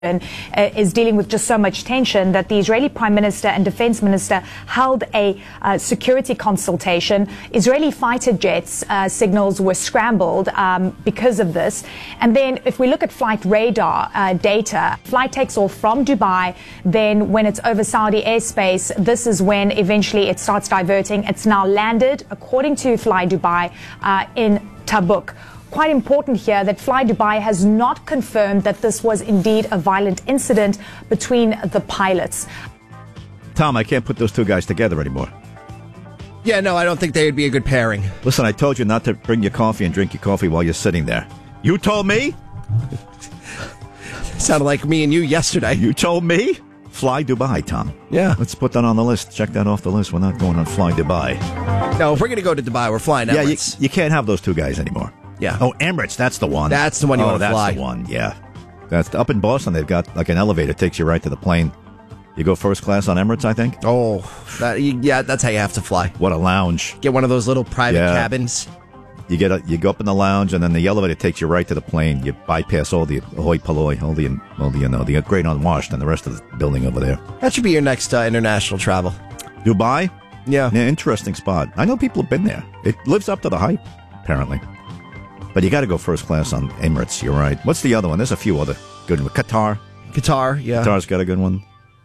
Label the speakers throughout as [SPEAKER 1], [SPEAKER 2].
[SPEAKER 1] is dealing with just so much tension that the Israeli Prime Minister and Defense Minister held a security consultation. Israeli fighter jets signals were scrambled because of this. And then if we look at flight radar data, flight takes off from Dubai. Then when it's over Saudi airspace, this is when eventually it starts diverting. It's now landed, according to Fly Dubai, in Tabuk. Quite important here that Fly Dubai has not confirmed that this was indeed a violent incident between the pilots.
[SPEAKER 2] Tom, I can't put those two guys together anymore.
[SPEAKER 3] Yeah, no, I don't think they would be a good pairing.
[SPEAKER 2] Listen, I told you not to bring your coffee and drink your coffee while you're sitting there. You told me?
[SPEAKER 3] Sounded like me and you yesterday.
[SPEAKER 2] You told me? Fly Dubai, Tom.
[SPEAKER 3] Yeah.
[SPEAKER 2] Let's put that on the list. Check that off the list. We're not going on Fly Dubai.
[SPEAKER 3] No, if we're going to go to Dubai, we're flying Emirates.
[SPEAKER 2] Yeah, you can't have those two guys anymore.
[SPEAKER 3] Yeah.
[SPEAKER 2] Oh, Emirates, that's the one.
[SPEAKER 3] That's the one you want to fly.
[SPEAKER 2] That's the one, yeah. That's up in Boston. They've got like an elevator takes you right to the plane. You go first class on Emirates, I think.
[SPEAKER 3] Oh, that's how you have to fly.
[SPEAKER 2] What a lounge!
[SPEAKER 3] Get one of those little private cabins.
[SPEAKER 2] You go up in the lounge, and then the elevator takes you right to the plane. You bypass all the hoi polloi, all the great unwashed, and the rest of the building over there.
[SPEAKER 3] That should be your next international travel.
[SPEAKER 2] Dubai.
[SPEAKER 3] Yeah,
[SPEAKER 2] interesting spot. I know people have been there. It lives up to the hype, apparently. But you got to go first class on Emirates. You're right. What's the other one? There's a few other good ones. Qatar, yeah. Qatar's got a good one.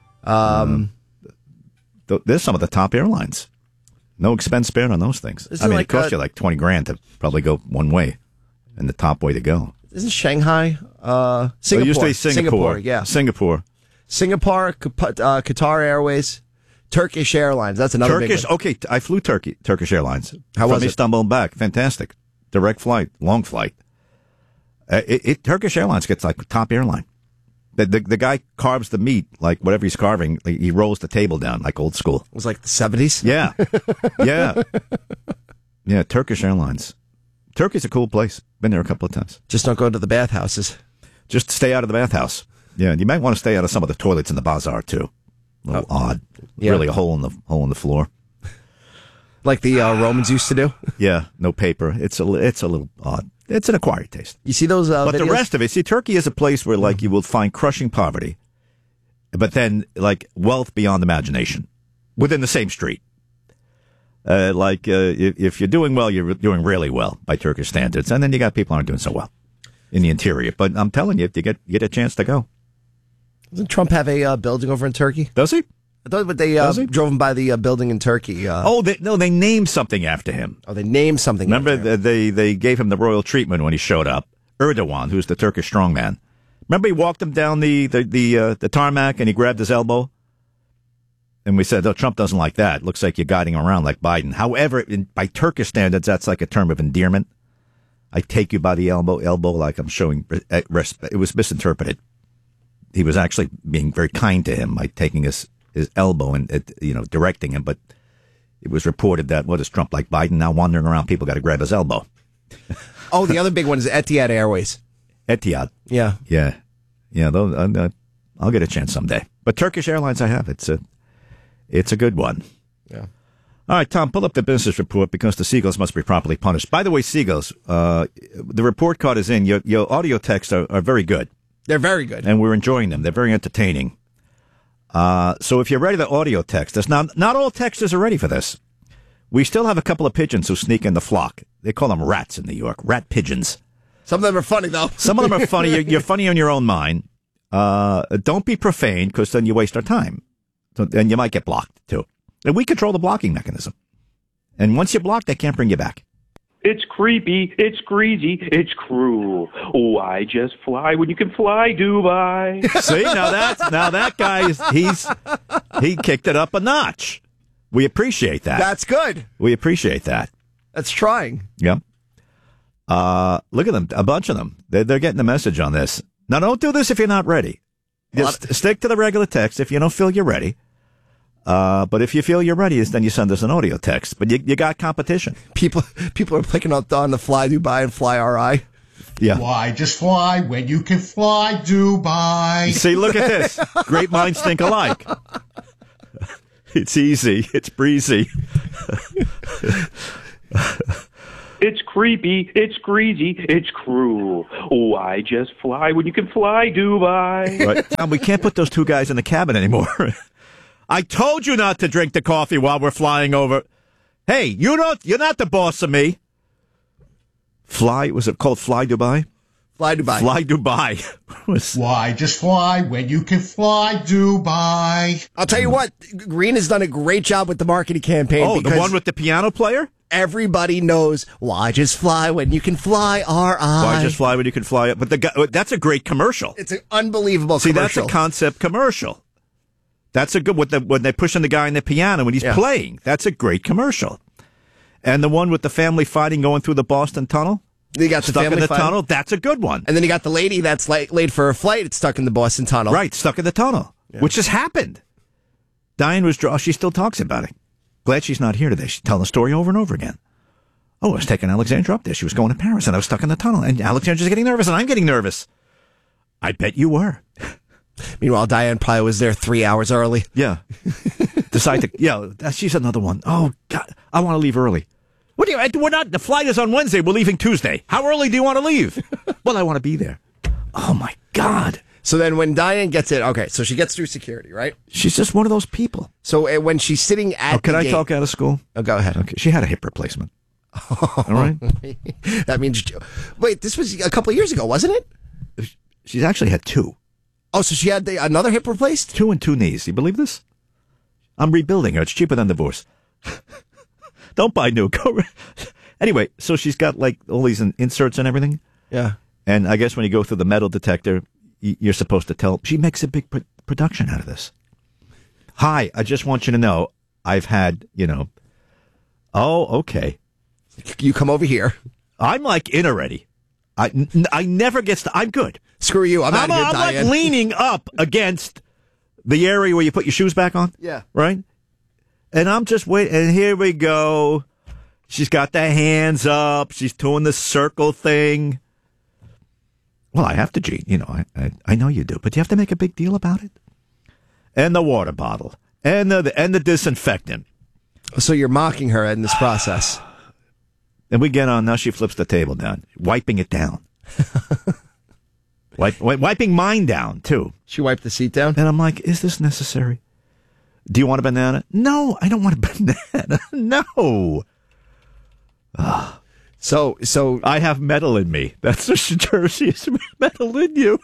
[SPEAKER 2] There's some of the top airlines. No expense spared on those things. It costs you like $20,000 to probably go one way, and the top way to go.
[SPEAKER 3] Isn't Shanghai? Singapore.
[SPEAKER 2] It used to be Singapore.
[SPEAKER 3] Yeah.
[SPEAKER 2] Singapore,
[SPEAKER 3] Qatar Airways, Turkish Airlines. That's another big one.
[SPEAKER 2] Okay, I flew Turkish Airlines.
[SPEAKER 3] How was it?
[SPEAKER 2] From Istanbul and back. Fantastic. Direct flight, long flight. Turkish Airlines gets like top airline. The guy carves the meat, like whatever he's carving, he rolls the table down like old school.
[SPEAKER 3] It was like the 70s?
[SPEAKER 2] Yeah. Yeah. Yeah, Turkish Airlines. Turkey's a cool place. Been there a couple of times.
[SPEAKER 3] Just don't go to the bathhouses.
[SPEAKER 2] Just stay out of the bathhouse. Yeah, and you might want to stay out of some of the toilets in the bazaar, too. A little odd. Yeah. Really a hole in the floor.
[SPEAKER 3] Like the Romans used to do?
[SPEAKER 2] Yeah, no paper. It's a little odd. It's an acquired taste.
[SPEAKER 3] You see those
[SPEAKER 2] But
[SPEAKER 3] videos?
[SPEAKER 2] the rest of it, Turkey is a place where, like, you will find crushing poverty, but then, like, wealth beyond imagination within the same street. If you're doing well, you're doing really well by Turkish standards, and then you got people who aren't doing so well in the interior. But I'm telling you, if you get a chance to go.
[SPEAKER 3] Doesn't Trump have a building over in Turkey?
[SPEAKER 2] Does he?
[SPEAKER 3] I thought they drove him by the building in Turkey.
[SPEAKER 2] They named something after him.
[SPEAKER 3] Oh, they named something.
[SPEAKER 2] Remember, they gave him the royal treatment when he showed up. Erdogan, who's the Turkish strongman. Remember, he walked him down the tarmac and he grabbed his elbow. And we said, "Oh, Trump doesn't like that. Looks like you're guiding him around like Biden." However, by Turkish standards, that's like a term of endearment. I take you by the elbow like I'm showing respect. It was misinterpreted. He was actually being very kind to him by taking his elbow and directing him, but it was reported that what is Trump like Biden now wandering around? People got to grab his elbow.
[SPEAKER 3] Oh, the other big one is Etihad Airways.
[SPEAKER 2] Etihad,
[SPEAKER 3] yeah.
[SPEAKER 2] I'll get a chance someday. But Turkish Airlines, I have. It's a good one.
[SPEAKER 3] Yeah.
[SPEAKER 2] All right, Tom, pull up the business report because the seagulls must be properly punished. By the way, seagulls, the report card is in. Your audio texts are very good.
[SPEAKER 3] They're very good,
[SPEAKER 2] and we're enjoying them. They're very entertaining. So if you're ready to audio text us, now, not all texters are ready for this. We still have a couple of pigeons who sneak in the flock. They call them rats in New York, rat pigeons.
[SPEAKER 3] Some of them are funny, though.
[SPEAKER 2] Some of them are funny. You're funny in your own mind. Don't be profane, because then you waste our time. And you might get blocked, too. And we control the blocking mechanism. And once you're blocked, they can't bring you back.
[SPEAKER 4] It's creepy, it's greasy, it's cruel. Why just fly when you can fly Dubai?
[SPEAKER 2] See, now that guy he kicked it up a notch. We appreciate that.
[SPEAKER 3] That's good.
[SPEAKER 2] We appreciate that.
[SPEAKER 3] That's trying.
[SPEAKER 2] Yep. Look at them, a bunch of them. They're getting the message on this. Now, don't do this if you're not ready. Just stick to the regular text if you don't feel you're ready. But if you feel you're ready, then you send us an audio text. But you got competition.
[SPEAKER 3] People are clicking on the Fly Dubai and Fly RI.
[SPEAKER 2] Yeah.
[SPEAKER 5] Why just fly when you can fly Dubai?
[SPEAKER 2] See, look at this. Great minds think alike. It's easy. It's breezy.
[SPEAKER 4] it's creepy, it's greasy, it's cruel. Why just fly when you can fly Dubai?
[SPEAKER 2] Right. Tom, we can't put those two guys in the cabin anymore. I told you not to drink the coffee while we're flying over. Hey, you're not the boss of me. Was it called Fly Dubai?
[SPEAKER 3] Fly Dubai.
[SPEAKER 2] Fly Dubai.
[SPEAKER 5] Why just fly when you can fly Dubai?
[SPEAKER 3] I'll tell you what, Green has done a great job with the marketing campaign.
[SPEAKER 2] Oh, the one with the piano player?
[SPEAKER 3] Everybody knows, why just fly when you can fly R.I.
[SPEAKER 2] Why just fly when you can fly? But that's a great commercial.
[SPEAKER 3] It's an unbelievable
[SPEAKER 2] See,
[SPEAKER 3] commercial.
[SPEAKER 2] that's a concept commercial. That's a good, when they're pushing the guy in the piano when he's playing. That's a great commercial. And the one with the family fighting going through the Boston Tunnel?
[SPEAKER 3] You got the
[SPEAKER 2] stuck
[SPEAKER 3] family
[SPEAKER 2] in the
[SPEAKER 3] fighting.
[SPEAKER 2] tunnel? That's a good one.
[SPEAKER 3] And then you got the lady that's late for a flight. It's stuck in the Boston Tunnel.
[SPEAKER 2] Right, stuck in the tunnel, which has happened. Diane was, she still talks about it. Glad she's not here today. She's telling the story over and over again. Oh, I was taking Alexandra up there. She was going to Paris, and I was stuck in the tunnel. And Alexandra's getting nervous, and I'm getting nervous. I bet you were.
[SPEAKER 3] Meanwhile, Diane probably was there 3 hours early.
[SPEAKER 2] Yeah. She's another one. Oh, God, I want to leave early. What do you? We're not. The flight is on Wednesday. We're leaving Tuesday. How early do you want to leave? Well, I want to be there. Oh, my God.
[SPEAKER 3] So then when Diane gets it, okay, so she gets through security, right?
[SPEAKER 2] She's just one of those people.
[SPEAKER 3] So when she's sitting at
[SPEAKER 2] can
[SPEAKER 3] the
[SPEAKER 2] I
[SPEAKER 3] gate,
[SPEAKER 2] talk out of school?
[SPEAKER 3] Oh, go ahead.
[SPEAKER 2] Okay. She had a hip replacement. All right.
[SPEAKER 3] That means, wait, this was a couple of years ago, wasn't it?
[SPEAKER 2] She's actually had two.
[SPEAKER 3] Oh, so she had another hip replaced?
[SPEAKER 2] 2 and 2 knees. Do you believe this? I'm rebuilding her. It's cheaper than divorce. Don't buy new. Anyway, so she's got like all these inserts and everything.
[SPEAKER 3] Yeah.
[SPEAKER 2] And I guess when you go through the metal detector, you're supposed to tell. She makes a big production out of this. Hi, I just want you to know I've had, Oh, okay.
[SPEAKER 3] You come over here.
[SPEAKER 2] I'm like in already. I never get. I'm good.
[SPEAKER 3] Screw you. I'm out of here,
[SPEAKER 2] I'm
[SPEAKER 3] Diane.
[SPEAKER 2] like leaning up against the area where you put your shoes back on.
[SPEAKER 3] Yeah.
[SPEAKER 2] Right? And I'm just waiting. And here we go. She's got the hands up. She's doing the circle thing. Well, I have to, Gene. I know you do. But you have to make a big deal about it. And the water bottle. And the disinfectant.
[SPEAKER 3] So you're mocking her in this process.
[SPEAKER 2] And we get on. Now she flips the table down. Wiping it down. Wiping mine down, too. She
[SPEAKER 3] wiped the seat down?
[SPEAKER 2] And I'm like, is this necessary? Do you want a banana? No, I don't want a banana. No. So I have metal in me. That's the Jersey. Is metal in you.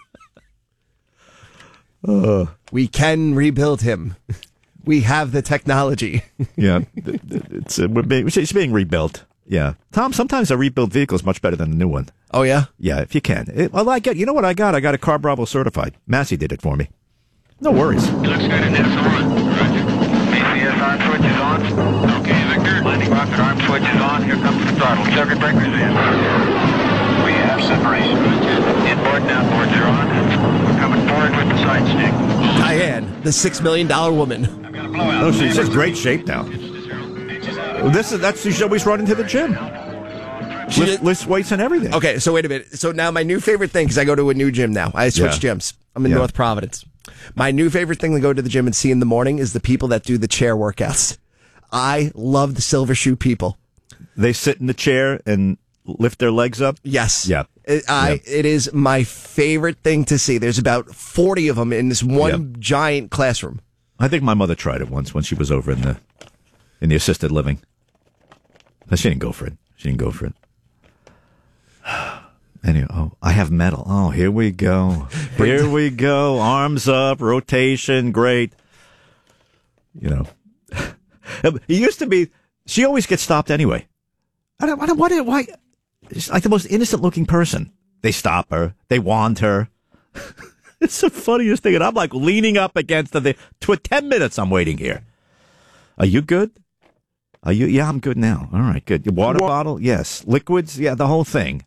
[SPEAKER 3] We can rebuild him. We have the technology.
[SPEAKER 2] Yeah. It's being rebuilt. Yeah. Tom, sometimes a rebuilt vehicle is much better than a new one.
[SPEAKER 3] Oh, yeah?
[SPEAKER 2] Yeah, if you can. You know what I got? I got a Car Bravo certified. Massey did it for me. No worries.
[SPEAKER 6] Looks good in SR1. Roger. ACS arm switch is on. Okay, Victor. Landing rocket arm switch is on. Here comes the throttle. Circuit breakers in. We have separation. Inboard and outboard are on. We're coming forward with the side stick.
[SPEAKER 3] Diane, the $6 million woman.
[SPEAKER 6] I've got a blowout.
[SPEAKER 2] Oh, she's in great shape now. She's always running to the gym. Lifts weights and everything.
[SPEAKER 3] Okay, so wait a minute. So now my new favorite thing, because I go to a new gym now. I switched gyms. I'm in North Providence. My new favorite thing to go to the gym and see in the morning is the people that do the chair workouts. I love the Silver Shoe people.
[SPEAKER 2] They sit in the chair and lift their legs up?
[SPEAKER 3] Yes.
[SPEAKER 2] Yeah.
[SPEAKER 3] It is my favorite thing to see. There's about 40 of them in this one giant classroom.
[SPEAKER 2] I think my mother tried it once when she was over in the assisted living. But she didn't go for it. Anyway, I have metal. Oh, here we go. Here we go. Arms up, rotation, great. It used to be, she always gets stopped anyway. Why? She's like the most innocent looking person. They stop her. They want her. It's the funniest thing. And I'm like leaning up against the 10 minutes I'm waiting here. Are you good? Are you? Yeah, I'm good now. All right, good. Your water bottle? Yes. Liquids? Yeah, the whole thing.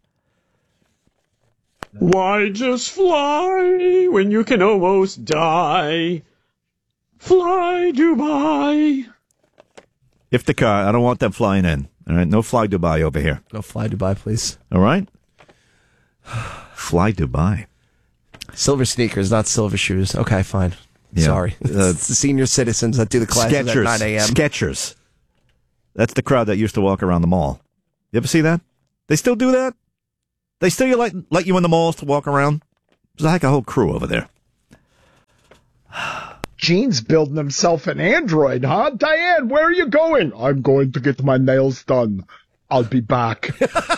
[SPEAKER 7] Why just fly when you can almost die? Fly Dubai.
[SPEAKER 2] If the car, I don't want them flying in. All right, no Fly Dubai over here.
[SPEAKER 3] No Fly Dubai, please.
[SPEAKER 2] All right? Fly Dubai.
[SPEAKER 3] Silver sneakers, not silver shoes. Okay, fine.
[SPEAKER 2] Yeah.
[SPEAKER 3] Sorry. It's the senior citizens that do the classes at 9 a.m.
[SPEAKER 2] Skechers. That's the crowd that used to walk around the mall. You ever see that? They still do that? They still let you in the malls to walk around? There's like a whole crew over there.
[SPEAKER 8] Gene's building himself an android, huh? Diane, where are you going? I'm going to get my nails done. I'll be back.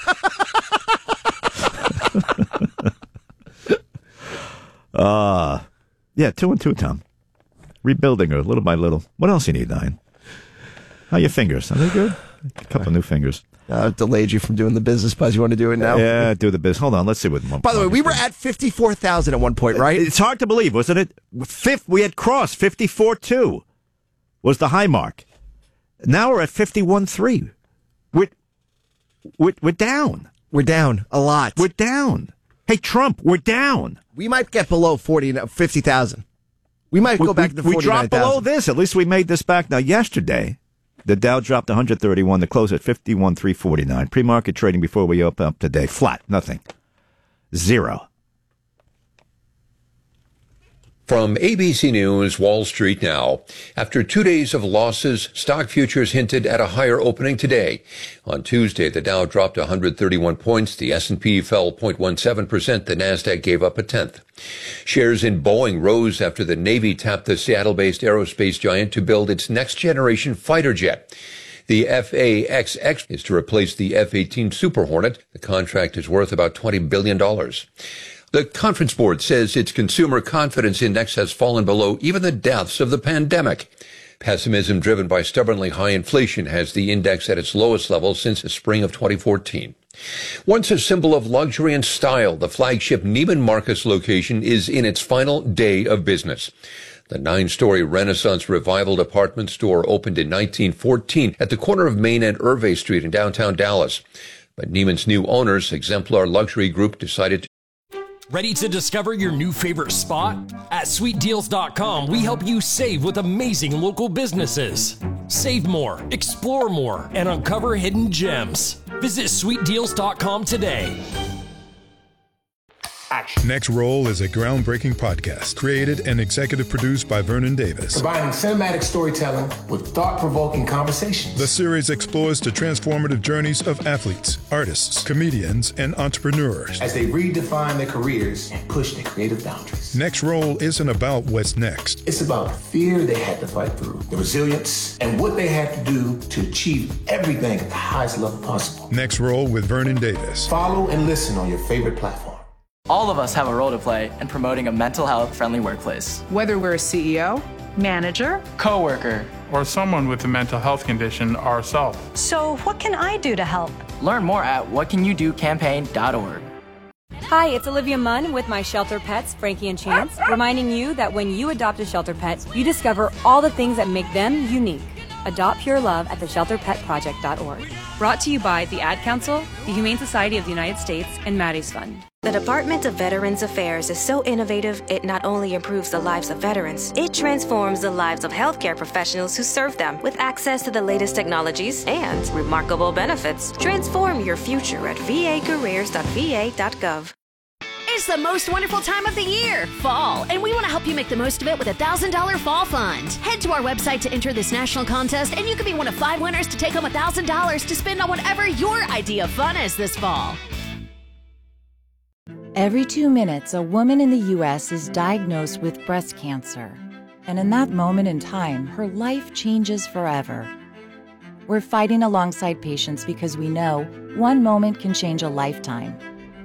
[SPEAKER 2] Yeah, 2 and 2, Tom. Rebuilding her little by little. What else you need, Diane? How are your fingers? Are they good? A couple new fingers.
[SPEAKER 3] Delayed you from doing the business buzz. You want to do it now?
[SPEAKER 2] Yeah, do the business. Hold on, let's see what.
[SPEAKER 3] By the way, we were at 54,000 at one point, right?
[SPEAKER 2] It's hard to believe, wasn't it? We had crossed 54.2 was the high mark. Now we're at 51.3. We're down.
[SPEAKER 3] We're down a lot.
[SPEAKER 2] We're down. Hey, Trump, we're down.
[SPEAKER 3] We might get below 50,000. We might go back to 49,000.
[SPEAKER 2] We dropped below this. At least we made this back. Now, yesterday, the Dow dropped 131 to close at 51,349. Pre-market trading before we open up today. Flat. Nothing. Zero.
[SPEAKER 9] From ABC News, Wall Street now. After 2 days of losses, stock futures hinted at a higher opening today. On Tuesday, the Dow dropped 131 points. The S&P fell 0.17%. The Nasdaq gave up a tenth. Shares in Boeing rose after the Navy tapped the Seattle-based aerospace giant to build its next-generation fighter jet. The F/A-XX is to replace the F-18 Super Hornet. The contract is worth about $20 billion. The Conference Board says its consumer confidence index has fallen below even the depths of the pandemic. Pessimism driven by stubbornly high inflation has the index at its lowest level since the spring of 2014. Once a symbol of luxury and style, the flagship Neiman Marcus location is in its final day of business. The 9-story Renaissance Revival department store opened in 1914 at the corner of Main and Hervey Street in downtown Dallas. But Neiman's new owners, Exemplar Luxury Group, decided to
[SPEAKER 10] Ready to discover your new favorite spot? At SweetDeals.com, we help you save with amazing local businesses. Save more, explore more, and uncover hidden gems. Visit SweetDeals.com today.
[SPEAKER 11] Next Roll is a groundbreaking podcast created and executive produced by Vernon Davis.
[SPEAKER 12] Combining cinematic storytelling with thought-provoking conversations.
[SPEAKER 11] The series explores the transformative journeys of athletes, artists, comedians, and entrepreneurs
[SPEAKER 12] as they redefine their careers and push their creative boundaries.
[SPEAKER 11] Next Roll isn't about what's next.
[SPEAKER 12] It's about the fear they had to fight through, the resilience, and what they had to do to achieve everything at the highest level possible.
[SPEAKER 11] Next Roll with Vernon Davis.
[SPEAKER 12] Follow and listen on your favorite platform.
[SPEAKER 13] All of us have a role to play in promoting a mental health friendly workplace.
[SPEAKER 14] Whether we're a CEO, manager,
[SPEAKER 13] coworker,
[SPEAKER 15] or someone with a mental health condition ourselves.
[SPEAKER 16] So what can I do to help?
[SPEAKER 13] Learn more at whatcanyoudocampaign.org.
[SPEAKER 17] Hi, it's Olivia Munn with my shelter pets, Frankie and Chance, reminding you that when you adopt a shelter pet, you discover all the things that make them unique. Adopt Pure Love at theshelterpetproject.org. Brought to you by the Ad Council, the Humane Society of the United States, and Maddie's Fund.
[SPEAKER 18] The Department of Veterans Affairs is so innovative, it not only improves the lives of veterans, it transforms the lives of healthcare professionals who serve them with access to the latest technologies and remarkable benefits. Transform your future at vacareers.va.gov.
[SPEAKER 19] It's the most wonderful time of the year, fall, and we want to help you make the most of it with a $1,000 fall fund. Head to our website to enter this national contest, and you could be one of 5 winners to take home $1,000 to spend on whatever your idea of fun is this fall.
[SPEAKER 20] Every 2 minutes, a woman in the U.S. is diagnosed with breast cancer. And in that moment in time, her life changes forever. We're fighting alongside patients because we know one moment can change a lifetime.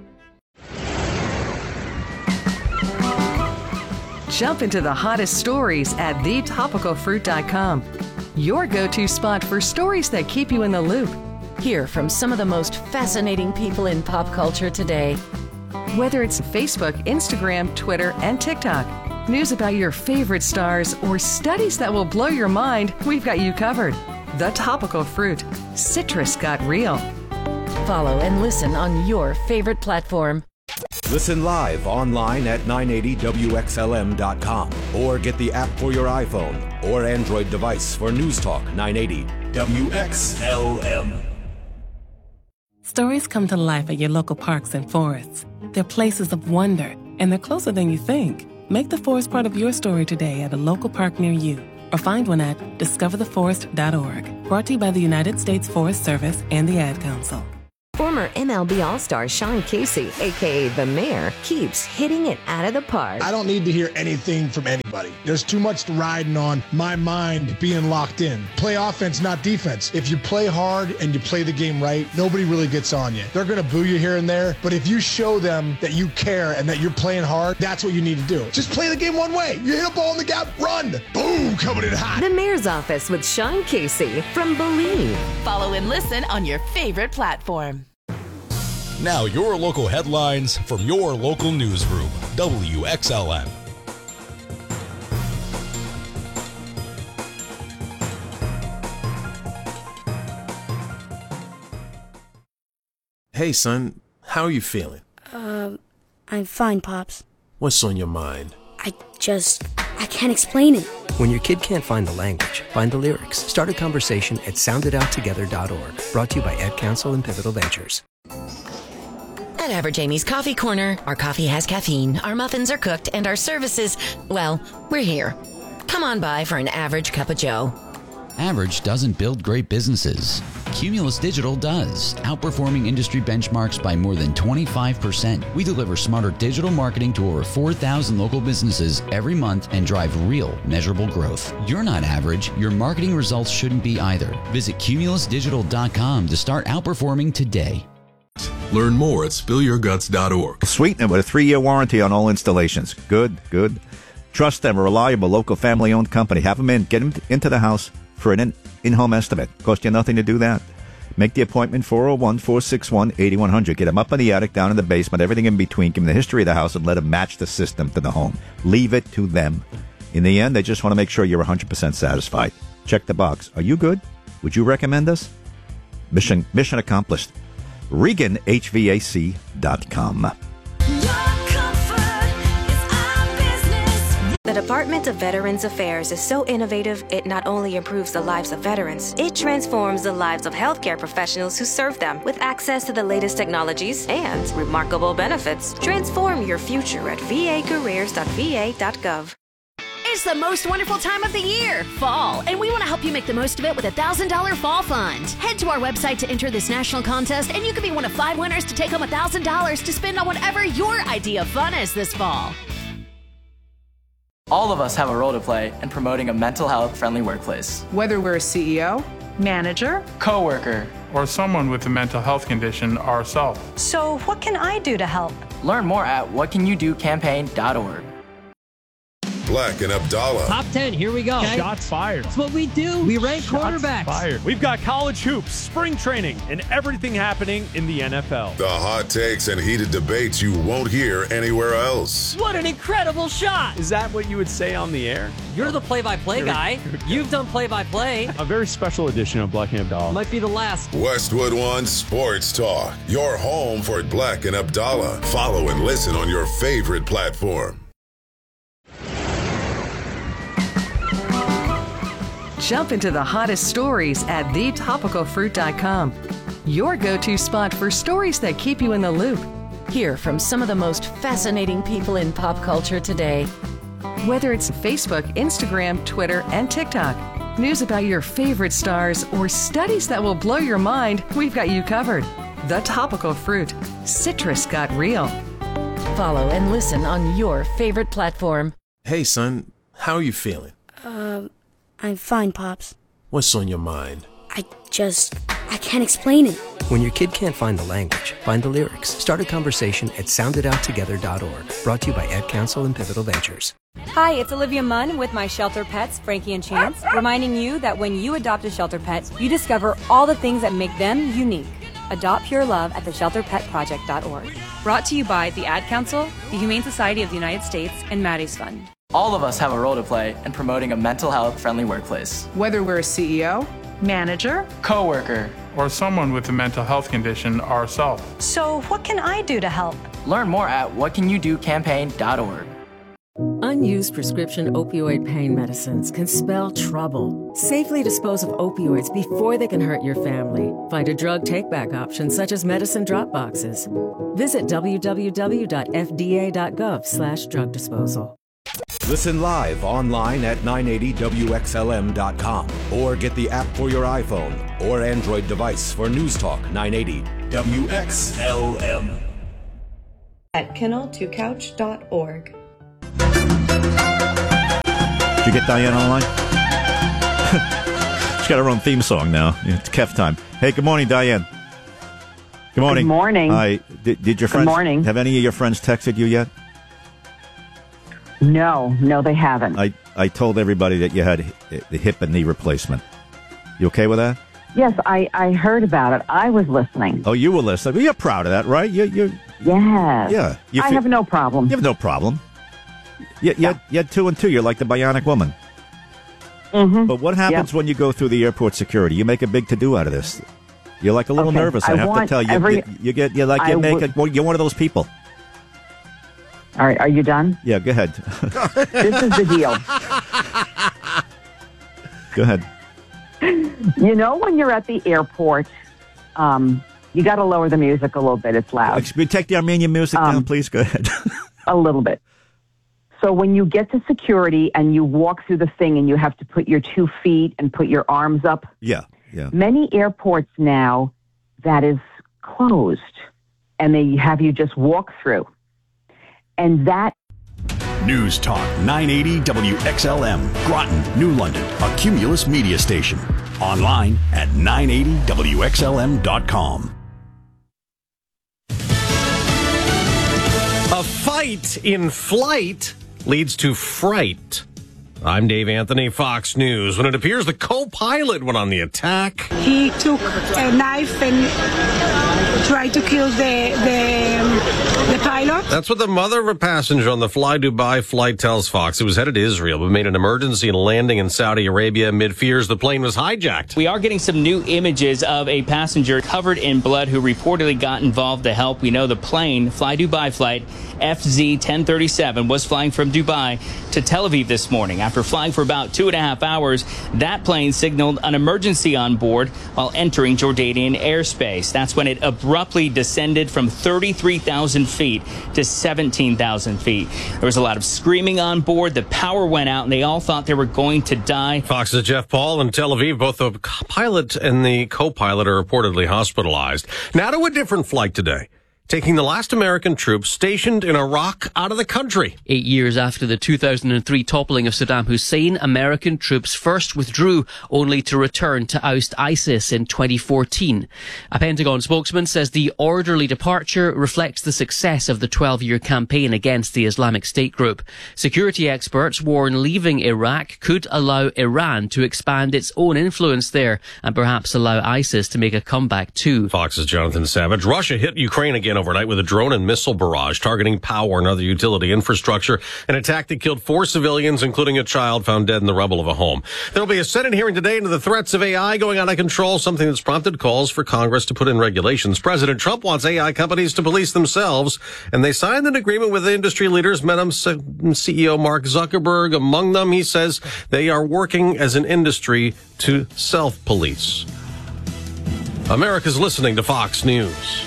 [SPEAKER 21] Jump into the hottest stories at thetopicalfruit.com. Your go-to spot for stories that keep you in the loop.
[SPEAKER 22] Hear from some of the most fascinating people in pop culture today.
[SPEAKER 21] Whether it's Facebook, Instagram, Twitter, and TikTok, news about your favorite stars, or studies that will blow your mind, we've got you covered. The Topical Fruit. Citrus got real.
[SPEAKER 22] Follow and listen on your favorite platform.
[SPEAKER 23] Listen live online at 980WXLM.com or get the app for your iPhone or Android device for News Talk 980 WXLM.
[SPEAKER 24] Stories come to life at your local parks and forests. They're places of wonder, and they're closer than you think. Make the forest part of your story today at a local park near you, or find one at discovertheforest.org. Brought to you by the United States Forest Service and the Ad Council.
[SPEAKER 18] Former MLB All-Star Sean Casey, a.k.a. The Mayor, keeps hitting it out of the park.
[SPEAKER 1] I don't need to hear anything from anybody. There's too much riding on my mind being locked in. Play offense, not defense. If you play hard and you play the game right, nobody really gets on you. They're going to boo you here and there, but if you show them that you care and that you're playing hard, that's what you need to do. Just play the game one way. You hit a ball in the gap, run. Boom, coming in hot.
[SPEAKER 18] The Mayor's Office with Sean Casey from Believe.
[SPEAKER 4] Follow and listen on your favorite platform.
[SPEAKER 5] Now your local headlines from your local newsroom, WXLM.
[SPEAKER 6] Hey, son, how are you feeling?
[SPEAKER 25] I'm fine, Pops.
[SPEAKER 6] What's on your mind?
[SPEAKER 25] I can't explain it.
[SPEAKER 26] When your kid can't find the language, find the lyrics. Start a conversation at soundedouttogether.org. Brought to you by Ad Council and Pivotal Ventures.
[SPEAKER 22] At Average Amy's Coffee Corner, our coffee has caffeine, our muffins are cooked, and our services, well, we're here. Come on by for an average cup of joe.
[SPEAKER 27] Average doesn't build great businesses. Cumulus Digital does, outperforming industry benchmarks by more than 25%. We deliver smarter digital marketing to over 4,000 local businesses every month and drive real, measurable growth. You're not average. Your marketing results shouldn't be either. Visit cumulusdigital.com to start outperforming today.
[SPEAKER 28] Learn more at spillyourguts.org.
[SPEAKER 2] Sweeten it with a 3-year warranty on all installations. Good. Trust them, a reliable local family-owned company. Have them in. Get them into the house for an in-home estimate. Cost you nothing to do that. Make the appointment, 401-461-8100. Get them up in the attic, down in the basement, everything in between. Give them the history of the house and let them match the system to the home. Leave it to them. In the end, they just want to make sure you're 100% satisfied. Check the box. Are you good? Would you recommend us? Mission accomplished. ReganHVAC.com.
[SPEAKER 18] The Department of Veterans Affairs is so innovative, it not only improves the lives of veterans, it transforms the lives of healthcare professionals who serve them with access to the latest technologies and remarkable benefits. Transform your future at vacareers.va.gov.
[SPEAKER 19] It's the most wonderful time of the year, fall, and we want to help you make the most of it with a $1,000 fall fund. Head to our website to enter this national contest, and you could be one of 5 winners to take home $1,000 to spend on whatever your idea of fun is this fall.
[SPEAKER 13] All of us have a role to play in promoting a mental health friendly workplace.
[SPEAKER 14] Whether we're a CEO, manager,
[SPEAKER 15] coworker, or someone with a mental health condition ourselves.
[SPEAKER 16] So what can I do to help?
[SPEAKER 13] Learn more at whatcanyoudocampaign.org.
[SPEAKER 29] Black and Abdallah.
[SPEAKER 30] Top 10, here we go.
[SPEAKER 31] Okay. Shots fired.
[SPEAKER 30] That's what we do. We rank quarterbacks.
[SPEAKER 31] Fired. We've got college hoops, spring training, and everything happening in the NFL.
[SPEAKER 29] The hot takes and heated debates you won't hear anywhere else.
[SPEAKER 30] What an incredible shot.
[SPEAKER 31] Is that what you would say on the air?
[SPEAKER 30] You're the play-by-play guy. You've done play-by-play.
[SPEAKER 31] A very special edition of Black and Abdallah.
[SPEAKER 30] Might be the last.
[SPEAKER 29] Westwood One Sports Talk. Your home for Black and Abdallah. Follow and listen on your favorite platform.
[SPEAKER 21] Jump into the hottest stories at thetopicalfruit.com. Your go-to spot for stories that keep you in the loop.
[SPEAKER 22] Hear from some of the most fascinating people in pop culture today.
[SPEAKER 21] Whether it's Facebook, Instagram, Twitter, and TikTok, news about your favorite stars, or studies that will blow your mind, we've got you covered. The Topical Fruit. Citrus got real.
[SPEAKER 22] Follow and listen on your favorite platform.
[SPEAKER 6] Hey, son, how are you feeling?
[SPEAKER 25] I'm fine, Pops.
[SPEAKER 6] What's on your mind?
[SPEAKER 25] I can't explain it.
[SPEAKER 26] When your kid can't find the language, find the lyrics. Start a conversation at soundedouttogether.org. Brought to you by Ad Council and Pivotal Ventures.
[SPEAKER 17] Hi, it's Olivia Munn with my shelter pets, Frankie and Chance, reminding you that when you adopt a shelter pet, you discover all the things that make them unique. Adopt Pure Love at theshelterpetproject.org. Brought to you by the Ad Council, the Humane Society of the United States, and Maddie's Fund.
[SPEAKER 13] All of us have a role to play in promoting a mental health friendly workplace.
[SPEAKER 14] Whether we're a CEO, manager,
[SPEAKER 15] coworker, or someone with a mental health condition ourselves.
[SPEAKER 16] So what can I do to help?
[SPEAKER 13] Learn more at whatcanyoudocampaign.org.
[SPEAKER 22] Unused prescription opioid pain medicines can spell trouble. Safely dispose of opioids before they can hurt your family. Find a drug take-back option such as medicine drop boxes. Visit www.fda.gov/drug disposal.
[SPEAKER 23] Listen live online at 980WXLM.com or get the app for your iPhone or Android device for News Talk 980 WXLM.
[SPEAKER 1] At kennel2couch.org.
[SPEAKER 2] Did you get Diane online? She's got her own theme song now. It's Kef time. Hey, good morning, Diane. Good morning.
[SPEAKER 3] Good morning.
[SPEAKER 2] Hi. Did your friends?
[SPEAKER 3] Good morning.
[SPEAKER 2] Have any of your friends texted you yet?
[SPEAKER 3] No, they haven't.
[SPEAKER 2] I told everybody that you had the hip and knee replacement. You okay with that?
[SPEAKER 3] Yes, I heard about it. I was listening.
[SPEAKER 2] Oh, you were listening. Well, you're proud of that, right? Yes.
[SPEAKER 3] Yeah. I have no problem.
[SPEAKER 2] You have no problem. You had 2 and 2. You're like the bionic woman.
[SPEAKER 3] Mm-hmm.
[SPEAKER 2] But what happens when you go through the airport security? You make a big to-do out of this. You're like a little nervous, I have to tell you. You're one of those people.
[SPEAKER 3] All right, are you done?
[SPEAKER 2] Yeah, go ahead.
[SPEAKER 3] This is the deal.
[SPEAKER 2] Go ahead.
[SPEAKER 3] You know when you're at the airport, you got to lower the music a little bit. It's loud.
[SPEAKER 2] Take the Armenian music down, please. Go ahead.
[SPEAKER 3] A little bit. So when you get to security and you walk through the thing and you have to put your 2 feet and put your arms up.
[SPEAKER 2] Yeah.
[SPEAKER 3] Many airports now, that is closed. And they have you just walk through. And that...
[SPEAKER 4] News Talk 980 WXLM, Groton, New London, a Cumulus media station. Online at 980WXLM.com.
[SPEAKER 7] A fight in flight leads to fright. I'm Dave Anthony, Fox News. When it appears the co-pilot went on the attack.
[SPEAKER 8] He took a knife and tried to kill the pilot.
[SPEAKER 7] That's what the mother of a passenger on the Fly Dubai flight tells Fox. It was headed to Israel, but made an emergency landing in Saudi Arabia amid fears the plane was hijacked.
[SPEAKER 9] We are getting some new images of a passenger covered in blood who reportedly got involved to help. We know the plane, Fly Dubai flight FZ-1037, was flying from Dubai to Tel Aviv this morning. After flying for about 2.5 hours, that plane signaled an emergency on board while entering Jordanian airspace. That's when it abruptly descended from 33,000 feet to 17,000 feet. There was a lot of screaming on board. The power went out, and they all thought they were going to die.
[SPEAKER 7] Fox's Jeff Paul in Tel Aviv, both the pilot and the co-pilot are reportedly hospitalized. Now to a different flight today, taking the last American troops stationed in Iraq out of the country.
[SPEAKER 10] 8 years after the 2003 toppling of Saddam Hussein, American troops first withdrew, only to return to oust ISIS in 2014. A Pentagon spokesman says the orderly departure reflects the success of the 12-year campaign against the Islamic State group. Security experts warn leaving Iraq could allow Iran to expand its own influence there and perhaps allow ISIS to make a comeback too.
[SPEAKER 7] Fox's Jonathan Savage. Russia hit Ukraine again overnight with a drone and missile barrage targeting power and other utility infrastructure. An attack that killed 4 civilians, including a child found dead in the rubble of a home. There'll be a Senate hearing today into the threats of AI going out of control, something that's prompted calls for Congress to put in regulations. President Trump wants AI companies to police themselves, and they signed an agreement with the industry leaders. Meta CEO Mark Zuckerberg among them. He says they are working as an industry to self-police. America's listening to Fox News.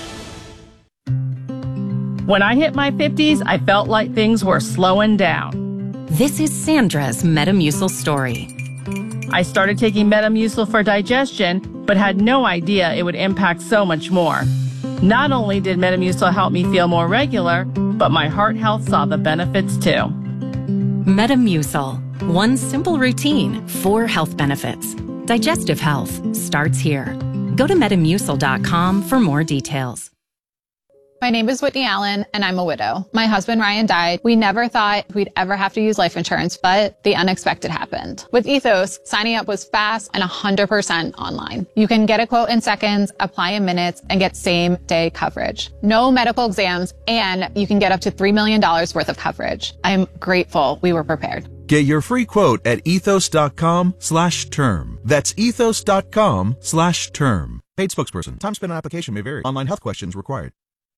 [SPEAKER 11] When I hit my 50s, I felt like things were slowing down.
[SPEAKER 12] This is Sandra's Metamucil story.
[SPEAKER 11] I started taking Metamucil for digestion, but had no idea it would impact so much more. Not only did Metamucil help me feel more regular, but my heart health saw the benefits too.
[SPEAKER 12] Metamucil. One simple routine, 4 health benefits. Digestive health starts here. Go to Metamucil.com for more details.
[SPEAKER 20] My name is Whitney Allen, and I'm a widow. My husband, Ryan, died. We never thought we'd ever have to use life insurance, but the unexpected happened. With Ethos, signing up was fast and 100% online. You can get a quote in seconds, apply in minutes, and get same-day coverage. No medical exams, and you can get up to $3 million worth of coverage. I'm grateful we were prepared.
[SPEAKER 24] Get your free quote at ethos.com/term. That's ethos.com/term. Paid spokesperson. Time spent on application may vary. Online health questions required.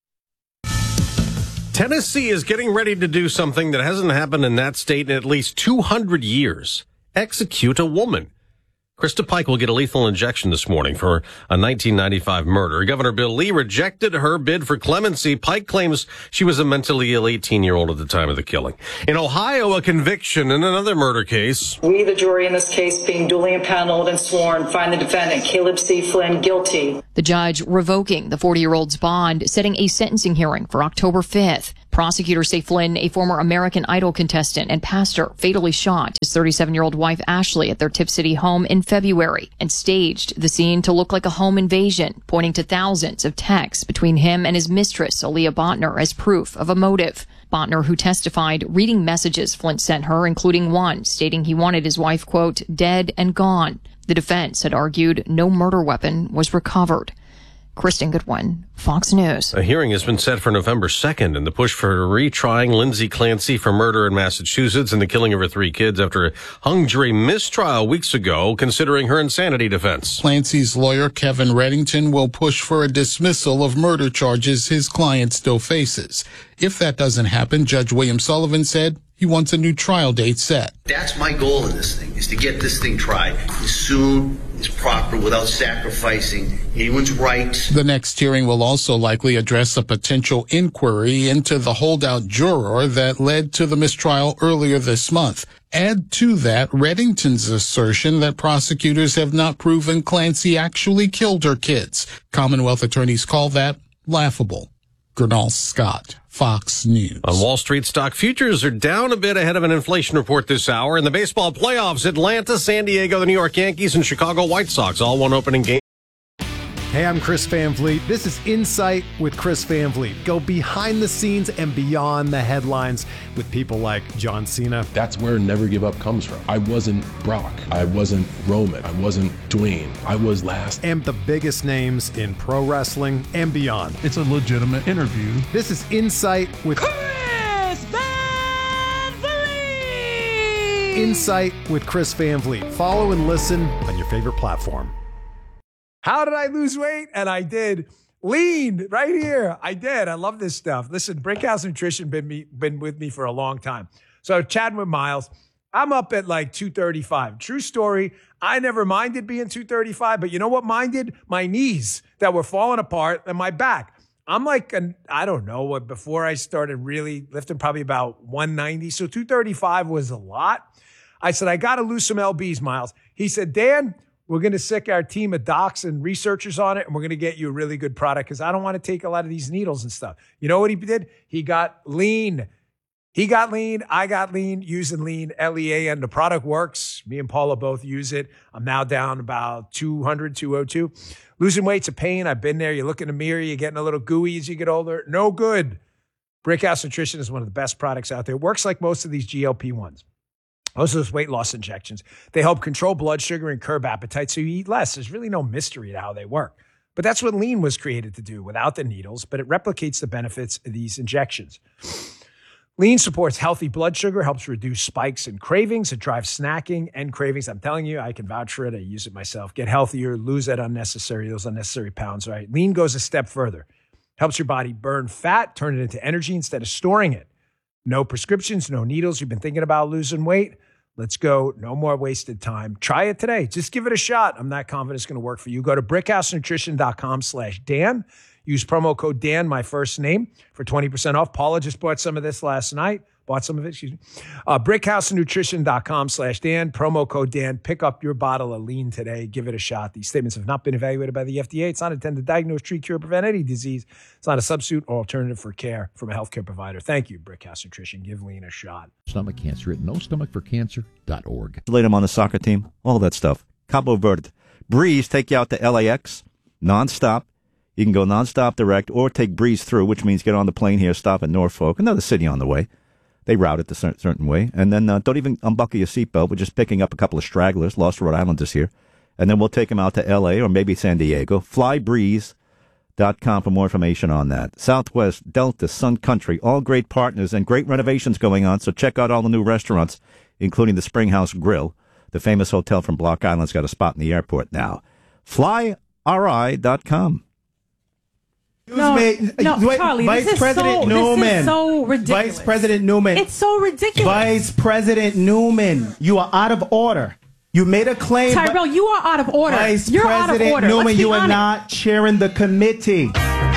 [SPEAKER 7] Tennessee is getting ready to do something that hasn't happened in that state in at least 200 years. Execute a woman. Krista Pike will get a lethal injection this morning for a 1995 murder. Governor Bill Lee rejected her bid for clemency. Pike claims she was a mentally ill 18-year-old at the time of the killing. In Ohio, a conviction in another murder case.
[SPEAKER 5] We, the jury in this case, being duly impaneled and sworn, find the defendant, Caleb C. Flynn, guilty.
[SPEAKER 6] The judge revoking the 40-year-old's bond, setting a sentencing hearing for October 5th. Prosecutors say Flynn, a former American Idol contestant and pastor, fatally shot his 37-year-old wife Ashley at their Tip City home in February and staged the scene to look like a home invasion, pointing to thousands of texts between him and his mistress, Aaliyah Botner, as proof of a motive. Botner, who testified, reading messages Flynn sent her, including one stating he wanted his wife, quote, dead and gone. The defense had argued no murder weapon was recovered. Kristen Goodwin, Fox News.
[SPEAKER 7] A hearing has been set for November 2nd in the push for retrying Lindsay Clancy for murder in Massachusetts and the killing of her 3 kids after a hung jury mistrial weeks ago, considering her insanity defense.
[SPEAKER 18] Clancy's lawyer, Kevin Reddington, will push for a dismissal of murder charges his client still faces. If that doesn't happen, Judge William Sullivan said he wants a new trial date set.
[SPEAKER 19] That's my goal in this thing, is to get this thing tried as soon as proper without sacrificing anyone's rights.
[SPEAKER 18] The next hearing will also likely address a potential inquiry into the holdout juror that led to the mistrial earlier this month. Add to that Reddington's assertion that prosecutors have not proven Clancy actually killed her kids. Commonwealth attorneys call that laughable. Gernal Scott, Fox News.
[SPEAKER 7] On Wall Street, stock futures are down a bit ahead of an inflation report this hour. In the baseball playoffs, Atlanta, San Diego, the New York Yankees, and Chicago White Sox all won opening game.
[SPEAKER 21] Hey, I'm Chris Van Vliet. This is Insight with Chris Van Vliet. Go behind the scenes and beyond the headlines with people like John Cena.
[SPEAKER 25] That's where Never Give Up comes from. I wasn't Brock. I wasn't Roman. I wasn't Dwayne. I was last.
[SPEAKER 21] And the biggest names in pro wrestling and beyond.
[SPEAKER 27] It's a legitimate interview.
[SPEAKER 21] This is Insight with
[SPEAKER 28] Chris Van Vliet.
[SPEAKER 21] Insight with Chris Van Vliet. Follow and listen on your favorite platform.
[SPEAKER 29] How did I lose weight? And I did. Lean right here. I did. I love this stuff. Listen, Brickhouse Nutrition been with me for a long time. So chatting with Miles, I'm up at like 235. True story. I never minded being 235, but you know what minded? My knees that were falling apart and my back. I'm like, I don't know what, before I started really lifting, probably about 190. So 235 was a lot. I said, I got to lose some LBs, Miles. He said, Dan, we're going to sick our team of docs and researchers on it, and we're going to get you a really good product because I don't want to take a lot of these needles and stuff. You know what he did? He got lean. He got lean. I got lean using lean, LEA, and the product works. Me and Paula both use it. I'm now down about 200, 202. Losing weight's a pain. I've been there. You look in the mirror, you're getting a little gooey as you get older. No good. Brickhouse Nutrition is one of the best products out there. It works like most of these GLP-1s. Most of those weight loss injections, they help control blood sugar and curb appetite so you eat less. There's really no mystery to how they work. But that's what lean was created to do without the needles, but it replicates the benefits of these injections. Lean supports healthy blood sugar, helps reduce spikes and cravings. It drives snacking and cravings. I'm telling you, I can vouch for it. I use it myself. Get healthier, lose those unnecessary pounds, right? Lean goes a step further. Helps your body burn fat, turn it into energy instead of storing it. No prescriptions, no needles. You've been thinking about losing weight? Let's go. No more wasted time. Try it today. Just give it a shot. I'm not confident it's going to work for you. Go to brickhousenutrition.com/Dan. Use promo code Dan, my first name, for 20% off. Paula just bought some of this last night. Brickhousenutrition.com/Dan. Promo code Dan. Pick up your bottle of lean today. Give it a shot. These statements have not been evaluated by the FDA. It's not intended to diagnose, treat, cure, prevent any disease. It's not a substitute or alternative for care from a healthcare provider. Thank you, Brickhouse Nutrition. Give lean a shot.
[SPEAKER 30] Stomach cancer at nostomachforcancer.org.
[SPEAKER 2] Laid him on the soccer team, all that stuff. Cabo Verde. Breeze take you out to LAX, nonstop. You can go nonstop direct or take Breeze through, which means get on the plane here, stop at Norfolk, another city on the way. They route it a certain way. And then don't even unbuckle your seatbelt. We're just picking up a couple of stragglers, lost Rhode Islanders here. And then we'll take them out to L.A. or maybe San Diego. Flybreeze.com for more information on that. Southwest, Delta, Sun Country, all great partners and great renovations going on. So check out all the new restaurants, including the Springhouse Grill. The famous hotel from Block Island's got a spot in the airport now. FlyRI.com.
[SPEAKER 31] Charlie, Vice President Newman. This is so ridiculous. Vice President Newman. It's so ridiculous.
[SPEAKER 32] Vice President Newman, you are out of order.
[SPEAKER 31] You made a claim.
[SPEAKER 8] Tyrell, you are out of order.
[SPEAKER 31] Vice
[SPEAKER 8] You're out of
[SPEAKER 31] President
[SPEAKER 8] order.
[SPEAKER 31] Newman,
[SPEAKER 8] Let's be
[SPEAKER 31] you are
[SPEAKER 8] honest.
[SPEAKER 31] not chairing the committee.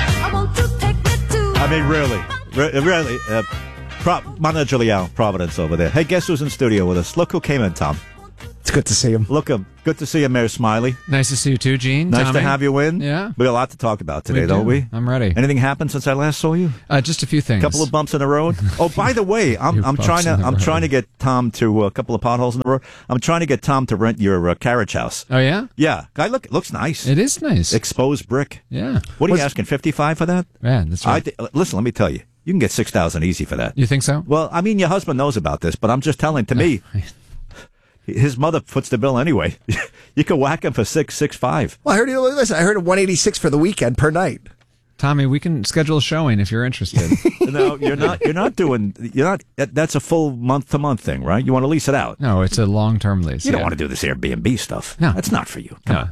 [SPEAKER 2] I mean, really. Mona Giuliano, Providence over there. Hey, guess who's in studio with us? Look who came in, Tom.
[SPEAKER 31] It's good to see him.
[SPEAKER 2] Look, good to see you, Mayor Smiley.
[SPEAKER 1] Nice to see you too, Gene.
[SPEAKER 2] Nice
[SPEAKER 1] Tommy.
[SPEAKER 2] to have you in.
[SPEAKER 1] Yeah.
[SPEAKER 2] We have a lot to talk about today, don't we?
[SPEAKER 1] I'm ready.
[SPEAKER 2] Anything happened since I last saw you?
[SPEAKER 1] Just a few things.
[SPEAKER 2] A couple of bumps in the road. Oh, by the way, I'm trying to get Tom to a couple of potholes in the road. I'm trying to get Tom to rent your carriage house.
[SPEAKER 1] Oh yeah.
[SPEAKER 2] Yeah, it looks nice.
[SPEAKER 1] It is nice.
[SPEAKER 2] Exposed brick.
[SPEAKER 1] Yeah.
[SPEAKER 2] What are you asking? 55 for that?
[SPEAKER 1] Yeah, that's right.
[SPEAKER 2] Listen, let me tell you. You can get 6,000 easy for that.
[SPEAKER 1] You think so?
[SPEAKER 2] Well, I mean, your husband knows about this, but I'm just telling. To me, his mother foots the bill anyway. You can whack him for 665.
[SPEAKER 3] Well, I heard $186 for the weekend per night.
[SPEAKER 1] Tommy, we can schedule a showing if you're interested.
[SPEAKER 2] No, you're not. That's a full month-to-month thing, right? You want to lease it out.
[SPEAKER 1] No, it's a long-term lease.
[SPEAKER 2] You don't want to do this Airbnb stuff.
[SPEAKER 1] No.
[SPEAKER 2] That's not for you.
[SPEAKER 1] No.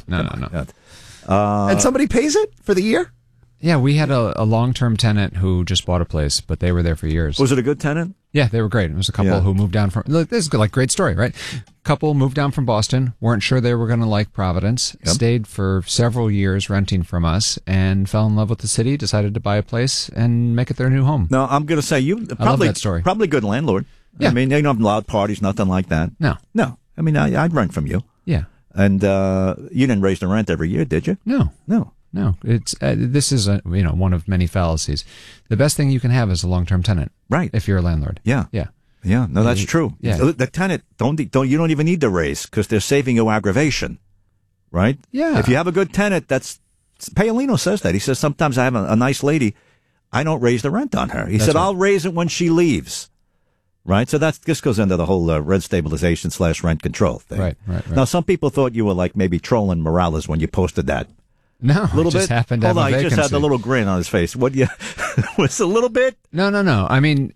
[SPEAKER 3] And somebody pays it for the year?
[SPEAKER 1] Yeah, we had a long-term tenant who just bought a place, but they were there for years.
[SPEAKER 2] Was it a good tenant?
[SPEAKER 1] Yeah, they were great. It was a couple who moved down from. Look, this is like great story, right? Couple moved down from Boston, weren't sure they were going to like Providence, stayed for several years renting from us, and fell in love with the city. Decided to buy a place and make it their new home.
[SPEAKER 2] No, I'm going to say
[SPEAKER 1] I love that story.
[SPEAKER 2] Probably good landlord.
[SPEAKER 1] Yeah.
[SPEAKER 2] I mean, they don't have loud parties, nothing like that.
[SPEAKER 1] No.
[SPEAKER 2] I mean, I'd rent from you.
[SPEAKER 1] Yeah.
[SPEAKER 2] And you didn't raise the rent every year, did you?
[SPEAKER 1] No. It's this is one of many fallacies. The best thing you can have is a long-term tenant,
[SPEAKER 2] right?
[SPEAKER 1] If you're a landlord.
[SPEAKER 2] Yeah. No, that's true.
[SPEAKER 1] Yeah.
[SPEAKER 2] The tenant you don't even need to raise because they're saving you aggravation, right?
[SPEAKER 1] Yeah.
[SPEAKER 2] If you have a good tenant, Paolino says that. He says sometimes I have a nice lady, I don't raise the rent on her. He said I'll raise it when she leaves. Right, so this goes into the whole rent stabilization / rent control thing.
[SPEAKER 1] Right.
[SPEAKER 2] Now, some people thought you were like maybe trolling Morales when you posted that.
[SPEAKER 1] No,
[SPEAKER 2] a little
[SPEAKER 1] it just
[SPEAKER 2] bit.
[SPEAKER 1] happened to
[SPEAKER 2] Hold
[SPEAKER 1] have
[SPEAKER 2] on,
[SPEAKER 1] a
[SPEAKER 2] he just had
[SPEAKER 1] vacancy.
[SPEAKER 2] the little grin on his face. What? You was a little bit?
[SPEAKER 1] No. I mean,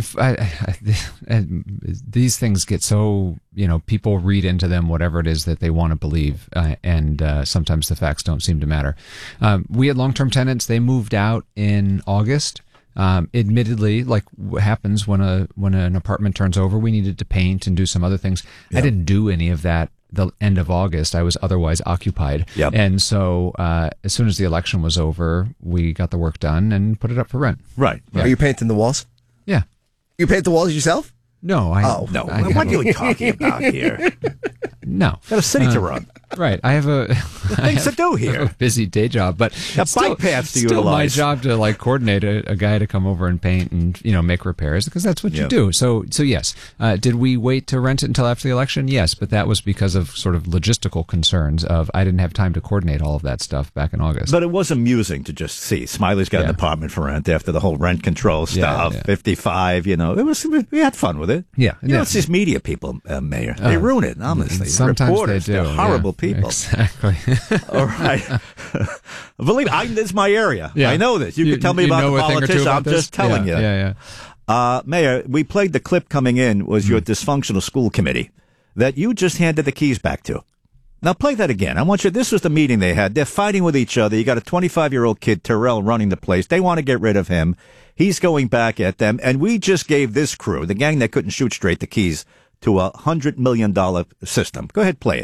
[SPEAKER 1] these things get so people read into them whatever it is that they want to believe, and sometimes the facts don't seem to matter. We had long-term tenants; they moved out in August. Admittedly, like what happens when an apartment turns over, we needed to paint and do some other things. Yeah. I didn't do any of that the end of August. I was otherwise occupied.
[SPEAKER 2] Yep.
[SPEAKER 1] And so as soon as the election was over, we got the work done and put it up for rent.
[SPEAKER 2] Right.
[SPEAKER 3] Are you painting the walls?
[SPEAKER 1] Yeah.
[SPEAKER 3] You paint the walls yourself?
[SPEAKER 1] No.
[SPEAKER 2] No. What are you talking about here?
[SPEAKER 1] No.
[SPEAKER 2] Got a city to run.
[SPEAKER 1] Right. I have
[SPEAKER 2] things to do here.
[SPEAKER 1] A busy day job, but
[SPEAKER 2] bike paths to
[SPEAKER 1] still
[SPEAKER 2] utilize.
[SPEAKER 1] My job to coordinate a guy to come over and paint and make repairs because that's what you do. So yes. Did we wait to rent it until after the election? Yes, but that was because of sort of logistical concerns of I didn't have time to coordinate all of that stuff back in August.
[SPEAKER 2] But it was amusing to just see Smiley's got an apartment for rent after the whole rent control stuff. 55. We had fun with it.
[SPEAKER 1] Yeah.
[SPEAKER 2] It's these media people, Mayor. They ruin it. Honestly,
[SPEAKER 1] sometimes
[SPEAKER 2] reporters,
[SPEAKER 1] they do.
[SPEAKER 2] They're horrible people.
[SPEAKER 1] Exactly.
[SPEAKER 2] All right. Believe this is my area.
[SPEAKER 1] Yeah.
[SPEAKER 2] I know this. You can tell me about the politician. I'm just telling you.
[SPEAKER 1] Yeah.
[SPEAKER 2] Mayor, we played the clip coming in was your dysfunctional school committee that you just handed the keys back to. Now play that again. I want you. This was the meeting they had. They're fighting with each other. You got a 25-year-old kid, Terrell, running the place. They want to get rid of him. He's going back at them. And we just gave this crew, the gang that couldn't shoot straight, the keys to $100 million system. Go ahead, play it.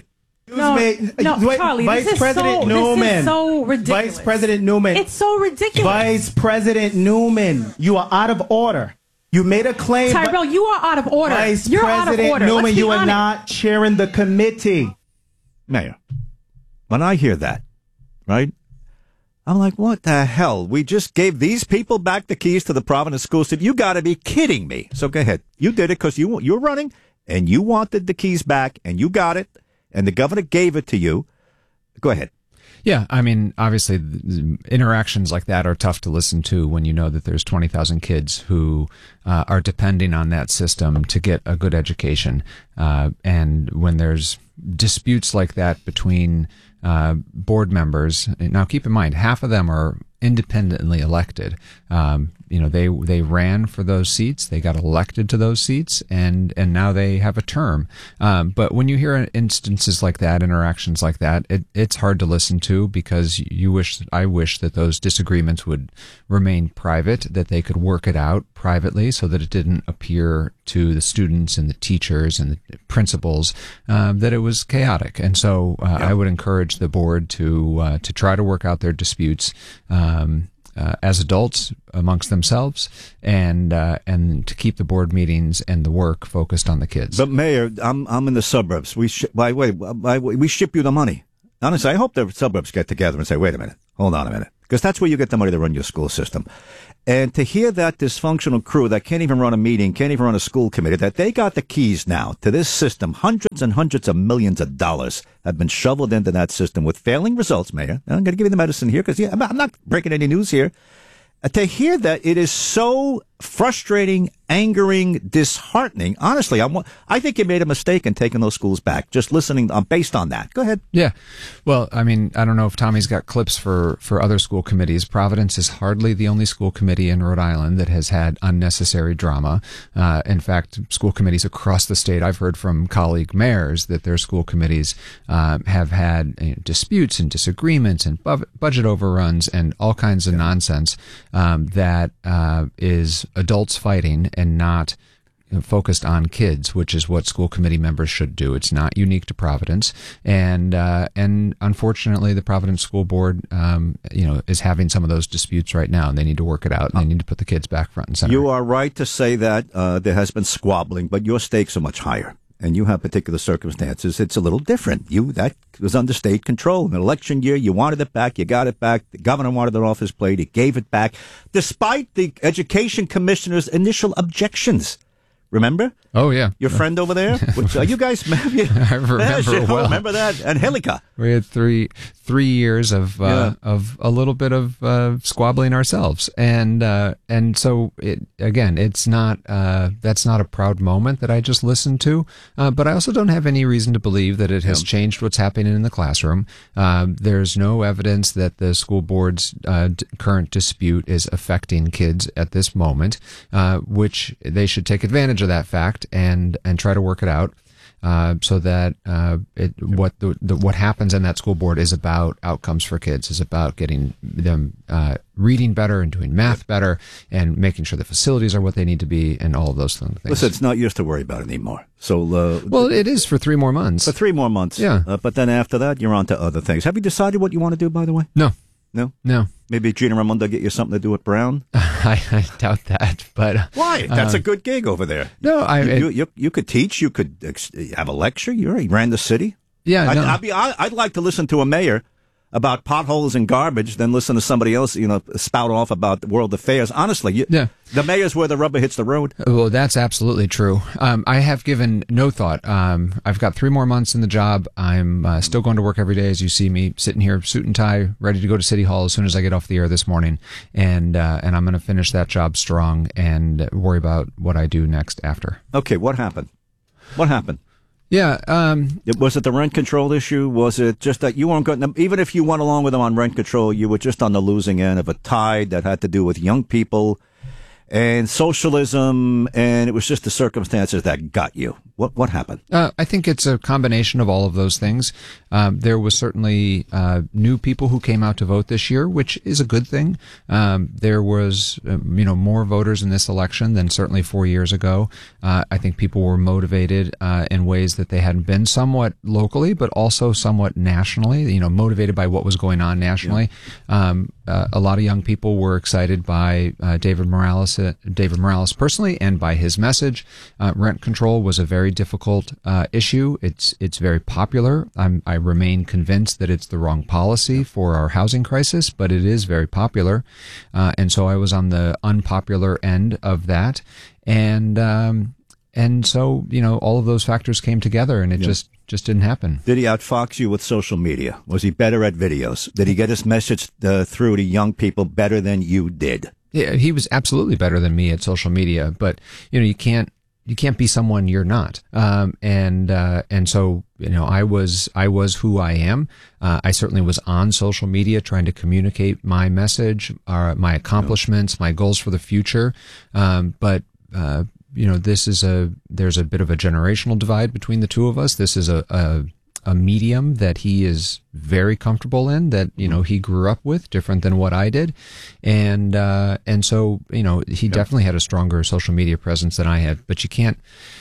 [SPEAKER 31] Charlie, Vice President Newman.
[SPEAKER 8] This is so ridiculous.
[SPEAKER 31] Vice President Newman.
[SPEAKER 8] It's so ridiculous.
[SPEAKER 31] Vice President Newman, you are out of order. You made a claim.
[SPEAKER 8] Tyrell, you are out of order.
[SPEAKER 31] Vice
[SPEAKER 8] You're
[SPEAKER 31] President
[SPEAKER 8] out of order.
[SPEAKER 31] Newman, you are not chairing the committee.
[SPEAKER 2] Mayor, when I hear that, right, I'm like, what the hell? We just gave these people back the keys to the Providence school system. You got to be kidding me. So go ahead. You did it because you're running and you wanted the keys back and you got it. And the governor gave it to you. Go ahead.
[SPEAKER 1] Yeah, I mean, obviously, interactions like that are tough to listen to when you know that there's 20,000 kids who are depending on that system to get a good education. And when there's disputes like that between board members, now keep in mind, half of them are independently elected. they ran for those seats, they got elected to those seats, and now they have a term. But when you hear instances like that, interactions like that, it's hard to listen to, because I wish that those disagreements would remain private, that they could work it out privately, so that it didn't appear to the students and the teachers and the principals that it was chaotic. And so I would encourage the board to try to work out their disputes as adults amongst themselves, and to keep the board meetings and the work focused on the kids.
[SPEAKER 2] But Mayor, I'm in the suburbs. We ship you the money. Honestly, I hope the suburbs get together and say, wait a minute, hold on a minute, because that's where you get the money to run your school system. And to hear that dysfunctional crew that can't even run a meeting, can't even run a school committee, that they got the keys now to this system, hundreds and hundreds of millions of dollars have been shoveled into that system with failing results, Mayor. I'm going to give you the medicine here, because I'm not breaking any news here. To hear that, it is so frustrating, angering, disheartening. Honestly, I think you made a mistake in taking those schools back. Just listening, based on that. Go ahead.
[SPEAKER 1] Yeah. Well, I mean, I don't know if Tommy's got clips for other school committees. Providence is hardly the only school committee in Rhode Island that has had unnecessary drama. In fact, school committees across the state, I've heard from colleague mayors that their school committees have had disputes and disagreements and budget overruns and all kinds of nonsense that is adults fighting and not focused on kids, which is what school committee members should do. It's not unique to Providence, and unfortunately, the Providence School Board, is having some of those disputes right now, and they need to work it out, and they need to put the kids back front and center.
[SPEAKER 2] You are right to say that there has been squabbling, but your stakes are much higher, and you have particular circumstances. It's a little different. That was under state control. In an election year, you wanted it back, you got it back. The governor wanted it off his plate, he gave it back, despite the education commissioner's initial objections. Remember?
[SPEAKER 1] Oh, yeah.
[SPEAKER 2] Your friend over there? Which, you guys,
[SPEAKER 1] I remember well.
[SPEAKER 2] Remember that? And Helika.
[SPEAKER 1] We had three years of a little bit of squabbling ourselves, and so it's not that's not a proud moment that I just listened to, but I also don't have any reason to believe that it has changed what's happening in the classroom. There's no evidence that the school board's current dispute is affecting kids at this moment, which they should take advantage of that fact and try to work it out. So that what happens in that school board is about outcomes for kids, is about getting them reading better and doing math better and making sure the facilities are what they need to be and all of those things.
[SPEAKER 2] Listen, it's not yours to worry about anymore. So,
[SPEAKER 1] well, it is for 3 more months.
[SPEAKER 2] For 3 more months,
[SPEAKER 1] yeah.
[SPEAKER 2] But then after that, you're on to other things. Have you decided what you want to do? By the way,
[SPEAKER 1] no.
[SPEAKER 2] Maybe Gina Raimondo get you something to do at Brown.
[SPEAKER 1] I doubt that, but
[SPEAKER 2] why? That's a good gig over there.
[SPEAKER 1] No,
[SPEAKER 2] you could teach. You could have a lecture. You ran the city.
[SPEAKER 1] Yeah,
[SPEAKER 2] I'd like to listen to a mayor about potholes and garbage than listen to somebody else, spout off about world affairs. Honestly, the mayor's where the rubber hits the road.
[SPEAKER 1] Well, that's absolutely true. I have given no thought. I've got 3 more months in the job. I'm still going to work every day, as you see me sitting here, suit and tie, ready to go to City Hall as soon as I get off the air this morning. And I'm going to finish that job strong and worry about what I do next after.
[SPEAKER 2] Okay, what happened? What happened?
[SPEAKER 1] Yeah.
[SPEAKER 2] Was it the rent control issue? Was it just that you weren't going, even if you went along with them on rent control, you were just on the losing end of a tide that had to do with young people and socialism, and it was just the circumstances that got you? What happened?
[SPEAKER 1] I think it's a combination of all of those things. There was certainly new people who came out to vote this year, which is a good thing. There was more voters in this election than certainly 4 years ago. I think people were motivated in ways that they hadn't been, somewhat locally, but also somewhat nationally. Motivated by what was going on nationally. Yeah. A lot of young people were excited by David Morales personally, and by his message. Rent control was a very difficult issue. It's very popular. I remain convinced that it's the wrong policy for our housing crisis, but it is very popular. And so I was on the unpopular end of that. And so, all of those factors came together, and it just didn't happen.
[SPEAKER 2] Did he outfox you with social media? Was he better at videos? Did he get his message through to young people better than you did?
[SPEAKER 1] Yeah, he was absolutely better than me at social media, but you can't be someone you're not. And so, I was who I am. I certainly was on social media trying to communicate my message, my accomplishments, my goals for the future. But there's a bit of a generational divide between the two of us. This is a medium that he is very comfortable in, that, he grew up with, different than what I did. And so, he definitely had a stronger social media presence than I had, but you can't,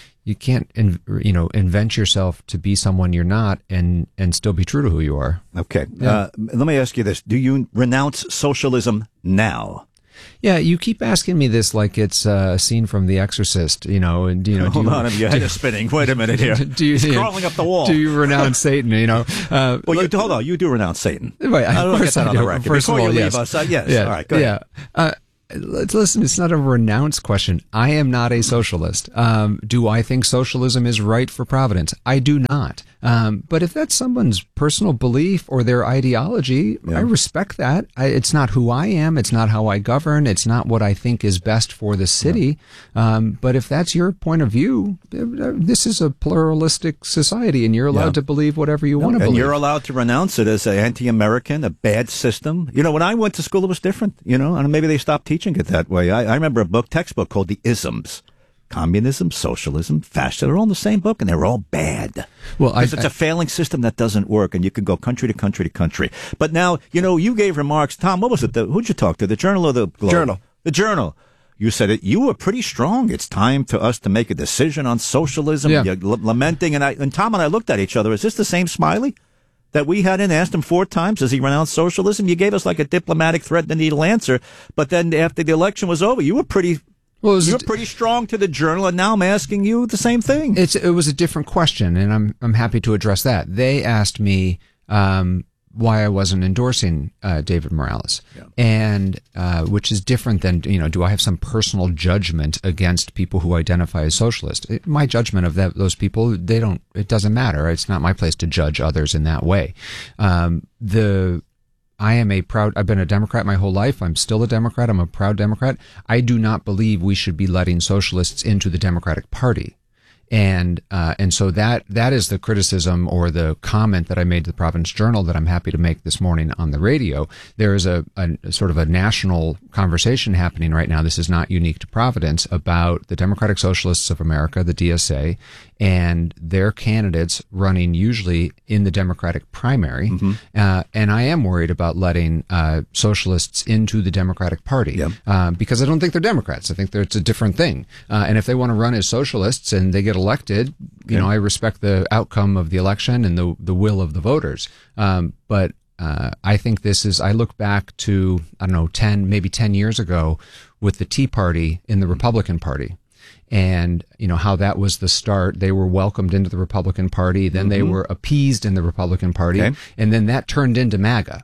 [SPEAKER 1] invent yourself to be someone you're not and still be true to who you are.
[SPEAKER 2] Okay. Yeah. Let me ask you this. Do you renounce socialism now?
[SPEAKER 1] Yeah, you keep asking me this like it's a scene from The Exorcist, and
[SPEAKER 2] Hold on, your head is spinning. Wait a minute here. It's crawling up the wall.
[SPEAKER 1] Do you renounce Satan?
[SPEAKER 2] Well, hold on. You do renounce Satan.
[SPEAKER 1] Right,
[SPEAKER 2] I'll get that on the record.
[SPEAKER 1] First
[SPEAKER 2] Before
[SPEAKER 1] of all,
[SPEAKER 2] you
[SPEAKER 1] yes.
[SPEAKER 2] leave us, yes. Yeah. All right, go ahead.
[SPEAKER 1] Yeah. Listen, it's not a renounce question. I am not a socialist. Do I think socialism is right for Providence? I do not. But if that's someone's personal belief or their ideology, I respect that. It's not who I am. It's not how I govern. It's not what I think is best for the city. But if that's your point of view, this is a pluralistic society, and you're allowed to believe whatever you want to believe.
[SPEAKER 2] And you're allowed to renounce it as an anti-American, a bad system. When I went to school, it was different, and maybe they stopped teaching it that way. I remember a textbook called The Isms. Communism, socialism, fascism, they're all in the same book, and they're all bad. Well, because it's a failing system that doesn't work, and you can go country to country to country. But now, you gave remarks. Tom, what was it? Who'd you talk to? The Journal or the Globe?
[SPEAKER 3] Journal.
[SPEAKER 2] The Journal. You said it. You were pretty strong. It's time for us to make a decision on socialism.
[SPEAKER 1] Yeah.
[SPEAKER 2] You're lamenting, and Tom and I looked at each other. Is this the same Smiley that we had in? Asked him 4 times, does he renounce socialism? You gave us like a diplomatic threat and needle answer, but then after the election was over, you were pretty strong to the Journal, and now I'm asking you the same thing.
[SPEAKER 1] It was a different question, and I'm happy to address that. They asked me why I wasn't endorsing David Morales, and which is different than, do I have some personal judgment against people who identify as socialist? My judgment of those people, it doesn't matter. It's not my place to judge others in that way. I've been a Democrat my whole life. I'm still a Democrat. I'm a proud Democrat. I do not believe we should be letting socialists into the Democratic Party. And so that is the criticism or the comment that I made to the Providence Journal that I'm happy to make this morning on the radio. There is a sort of a national conversation happening right now. This is not unique to Providence, about the Democratic Socialists of America, the DSA, and their candidates running usually in the Democratic primary. Mm-hmm. And I am worried about letting socialists into the Democratic Party because I don't think they're Democrats. I think it's a different thing. And if they want to run as socialists and they get elected, I respect the outcome of the election and the will of the voters. But I think I look back to, 10 years ago with the Tea Party in the Republican Party. And, how that was the start. They were welcomed into the Republican Party. Then they were appeased in the Republican Party. Okay. And then that turned into MAGA,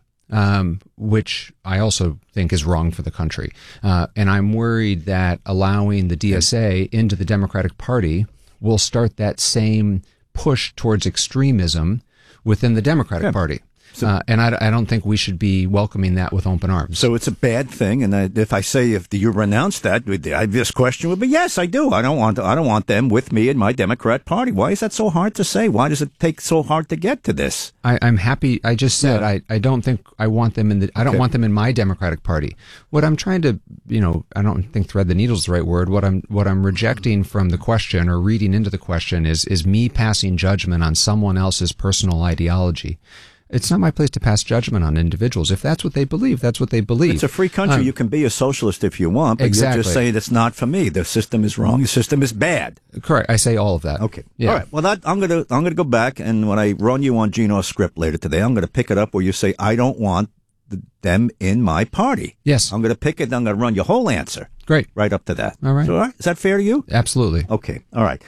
[SPEAKER 1] which I also think is wrong for the country. And I'm worried that allowing the DSA into the Democratic Party will start that same push towards extremism within the Democratic Party. And I don't think we should be welcoming that with open arms.
[SPEAKER 2] So it's a bad thing. And if I say, if you renounce that, the obvious question would be, yes, I do. I don't want them with me in my Democrat Party. Why is that so hard to say? Why does it take so hard to get to this?
[SPEAKER 1] I'm happy. I just said, I don't think I want them I don't want them in my Democratic Party. What I'm trying to, I don't think thread the needle is the right word. What I'm rejecting from the question or reading into the question is me passing judgment on someone else's personal ideology. It's not my place to pass judgment on individuals. If that's what they believe, that's what they believe.
[SPEAKER 2] It's a free country. You can be a socialist if you want, but
[SPEAKER 1] exactly.
[SPEAKER 2] You're just saying it's not for me. The system is wrong. The system is bad.
[SPEAKER 1] Correct. I say all of that.
[SPEAKER 2] Okay. Yeah. All right. Well, I'm gonna go back, and when I run you on Gino's script later today, I'm gonna pick it up where you say I don't want them in my party.
[SPEAKER 1] Yes.
[SPEAKER 2] I'm gonna pick it. I'm gonna run your whole answer.
[SPEAKER 1] Great.
[SPEAKER 2] Right up to that.
[SPEAKER 1] All right.
[SPEAKER 2] So, all right. Is that fair to you?
[SPEAKER 1] Absolutely.
[SPEAKER 2] Okay. All right.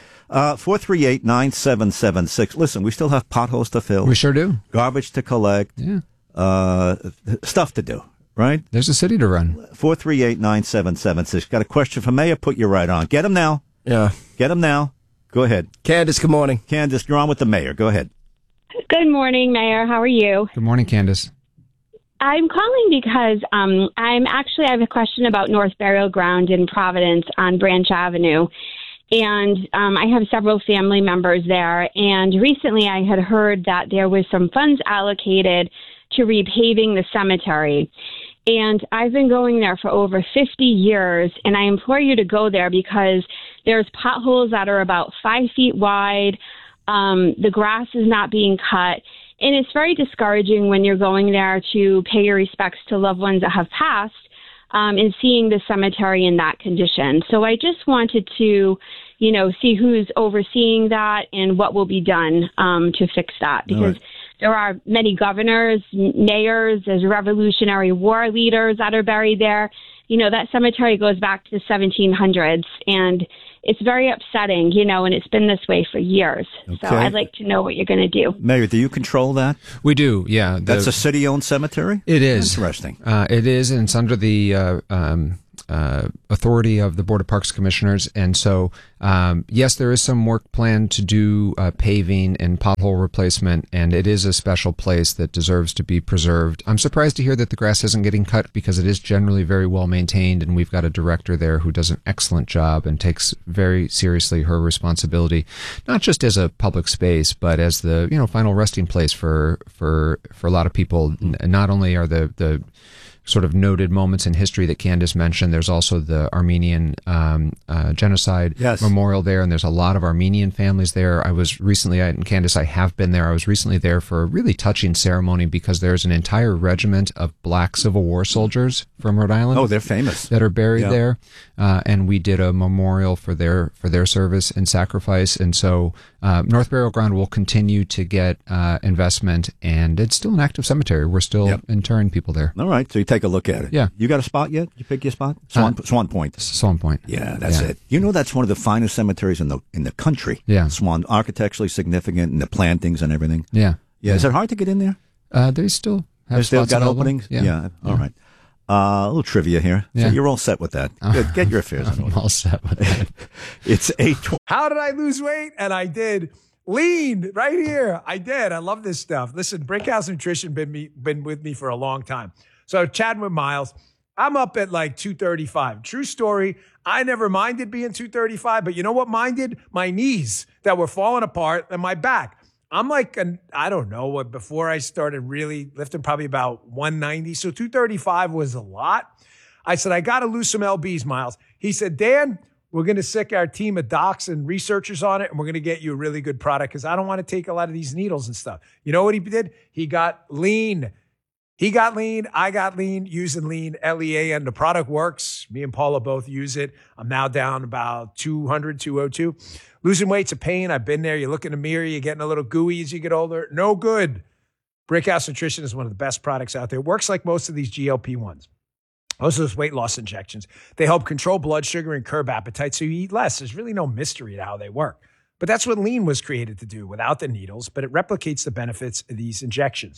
[SPEAKER 2] 438-9776. Listen, we still have potholes to fill.
[SPEAKER 1] We sure do.
[SPEAKER 2] Garbage to collect.
[SPEAKER 1] Yeah.
[SPEAKER 2] Stuff to do, right?
[SPEAKER 1] There's a city to run.
[SPEAKER 2] 438-9776. Got a question for Mayor? Put you right on. Get him now.
[SPEAKER 3] Yeah.
[SPEAKER 2] Get him now. Go ahead.
[SPEAKER 3] Candace, good morning.
[SPEAKER 2] Candace, you're on with the mayor. Go ahead.
[SPEAKER 4] Good morning, Mayor. How are you?
[SPEAKER 1] Good morning, Candace.
[SPEAKER 4] I'm calling because I have a question about North Burial Ground in Providence on Branch Avenue. And I have several family members there. And recently I had heard that there was some funds allocated to repaving the cemetery. And I've been going there for over 50 years, and I implore you to go there because there's potholes that are about 5 feet wide. The grass is not being cut. And it's very discouraging when you're going there to pay your respects to loved ones that have passed and seeing the cemetery in that condition. So I just wanted to, see who's overseeing that and what will be done to fix that. Because there are many governors, mayors, there's Revolutionary War leaders that are buried there. That cemetery goes back to the 1700s, and it's very upsetting, and it's been this way for years. Okay. So I'd like to know what you're going to do.
[SPEAKER 2] Mayor, do you control that?
[SPEAKER 1] We do, yeah.
[SPEAKER 2] That's a city-owned cemetery?
[SPEAKER 1] It is.
[SPEAKER 2] Interesting.
[SPEAKER 1] It is, and it's under the authority of the Board of Parks Commissioners. And so, yes, there is some work planned to do paving and pothole replacement, and it is a special place that deserves to be preserved. I'm surprised to hear that the grass isn't getting cut because it is generally very well maintained, and we've got a director there who does an excellent job and takes very seriously her responsibility, not just as a public space, but as the final resting place for a lot of people. Not only are the sort of noted moments in history that Candace mentioned, there's also the Armenian genocide memorial there, and there's a lot of Armenian families there. I was recently, and Candace, I have been there. I was recently there for a really touching ceremony because there's an entire regiment of Black Civil War soldiers from Rhode Island.
[SPEAKER 2] Oh, they're famous.
[SPEAKER 1] That are buried there, and we did a memorial for their service and sacrifice. And so North Burial Ground will continue to get investment, and it's still an active cemetery. We're still interring people there.
[SPEAKER 2] All right, so you take a look at it.
[SPEAKER 1] Yeah.
[SPEAKER 2] You got a spot yet? You pick your spot? Swan Point.
[SPEAKER 1] Swan Point.
[SPEAKER 2] Yeah, that's it. That's one of the finest cemeteries in the country.
[SPEAKER 1] Yeah.
[SPEAKER 2] Swan, architecturally significant, and the plantings and everything.
[SPEAKER 1] Yeah.
[SPEAKER 2] Yeah. Is it hard to get in there?
[SPEAKER 1] They still have
[SPEAKER 2] They still got
[SPEAKER 1] available.
[SPEAKER 2] openings?
[SPEAKER 1] Yeah.
[SPEAKER 2] All right. A little trivia here.
[SPEAKER 1] Yeah.
[SPEAKER 2] So you're all set with that. Good. Get your affairs in order.
[SPEAKER 1] I'm all set with that.
[SPEAKER 2] It's 8:20.
[SPEAKER 29] How did I lose weight? And I did. Lean right here. I did. I love this stuff. Listen, Brickhouse Nutrition been with me for a long time. So chatting with Miles, I'm up at like 235. True story. I never minded being 235, but you know what minded? My knees that were falling apart and my back. I'm like, I don't know, before I started really lifting, probably about 190. So 235 was a lot. I said, I got to lose some LBs, Miles. He said, Dan, we're going to sick our team of docs and researchers on it, and we're going to get you a really good product because I don't want to take a lot of these needles and stuff. You know what he did? He got lean. He got lean. I got lean using lean, LEA, and the product works. Me and Paula both use it. I'm now down about 200, 202. Losing weight's a pain. I've been there. You look in the mirror, you're getting a little gooey as you get older. No good. Brickhouse Nutrition is one of the best products out there. It works like most of these GLP-1s. Most of those weight loss injections. They help control blood sugar and curb appetite so you eat less. There's really no mystery to how they work. But that's what lean was created to do without the needles, but it replicates the benefits of these injections.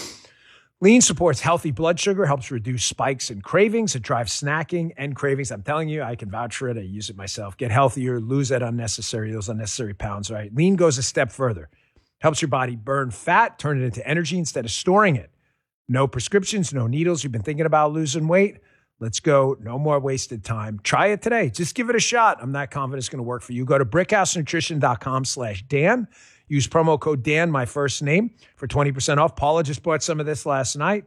[SPEAKER 29] Lean supports healthy blood sugar, helps reduce spikes and cravings. It drives snacking and cravings. I'm telling you, I can vouch for it. I use it myself. Get healthier, lose those unnecessary pounds, right? Lean goes a step further. Helps your body burn fat, turn it into energy instead of storing it. No prescriptions, no needles. You've been thinking about losing weight? Let's go. No more wasted time. Try it today. Just give it a shot. I'm not confident it's going to work for you. Go to brickhousenutrition.com/Dan. Use promo code Dan, my first name, for 20% off. Paula just bought some of this last night.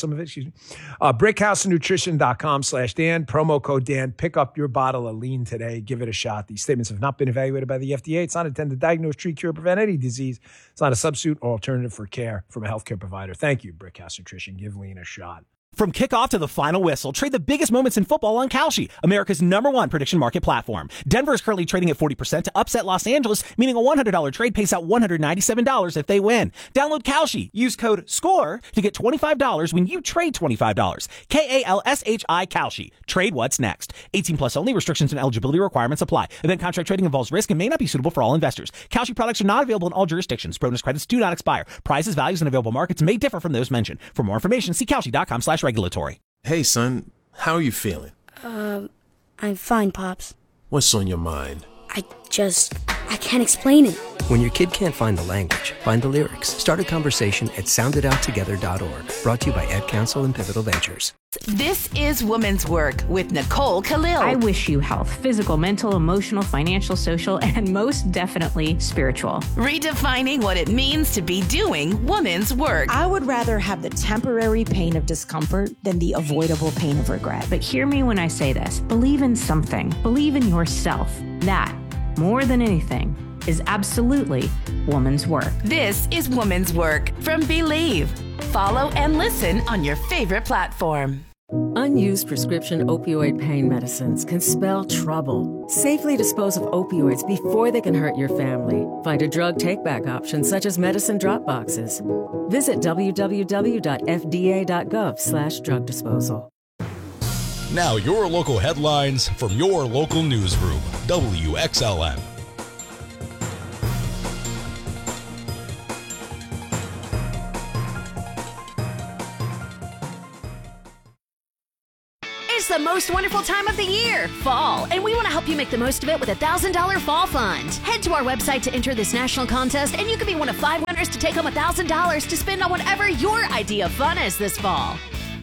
[SPEAKER 29] Brickhousenutrition.com/Dan. Promo code Dan. Pick up your bottle of lean today. Give it a shot. These statements have not been evaluated by the FDA. It's not intended to diagnose, treat, cure, prevent any disease. It's not a substitute or alternative for care from a healthcare provider. Thank you, Brickhouse Nutrition. Give lean a shot.
[SPEAKER 9] From kickoff to the final whistle, trade the biggest moments in football on Kalshi, America's #1 prediction market platform. Denver is currently trading at 40% to upset Los Angeles, meaning a $100 trade pays out $197 if they win. Download Kalshi. Use code SCORE to get $25 when you trade $25. KALSHI Kalshi. Trade what's next. 18 plus only. Restrictions and eligibility requirements apply. Event contract trading involves risk and may not be suitable for all investors. Kalshi products are not available in all jurisdictions. Bonus credits do not expire. Prices, values, and available markets may differ from those mentioned. For more information, see Kalshi.com/regulatory.
[SPEAKER 25] Hey, son, how are you feeling?
[SPEAKER 10] I'm fine, Pops.
[SPEAKER 25] What's on your mind?
[SPEAKER 10] I I can't explain it.
[SPEAKER 11] When your kid can't find the language, find the lyrics. Start a conversation at soundedouttogether.org. Brought to you by Ad Council and Pivotal Ventures.
[SPEAKER 13] This is Women's Work with Nicole Khalil.
[SPEAKER 14] I wish you health, physical, mental, emotional, financial, social, and most definitely spiritual.
[SPEAKER 13] Redefining what it means to be doing women's work.
[SPEAKER 15] I would rather have the temporary pain of discomfort than the avoidable pain of regret.
[SPEAKER 14] But hear me when I say this. Believe in something. Believe in yourself. That, more than anything, is absolutely woman's work.
[SPEAKER 13] This is Woman's Work from Believe. Follow and listen on your favorite platform.
[SPEAKER 16] Unused prescription opioid pain medicines can spell trouble. Safely dispose of opioids before they can hurt your family. Find a drug take-back option such as medicine drop boxes. Visit www.fda.gov/drug disposal.
[SPEAKER 17] Now your local headlines from your local newsroom. WXLN.
[SPEAKER 22] It's the most wonderful time of the year, fall, and we want to help you make the most of it with a $1,000 fall fund. Head to our website to enter this national contest, and you can be one of 5 winners to take home $1,000 to spend on whatever your idea of fun is this fall.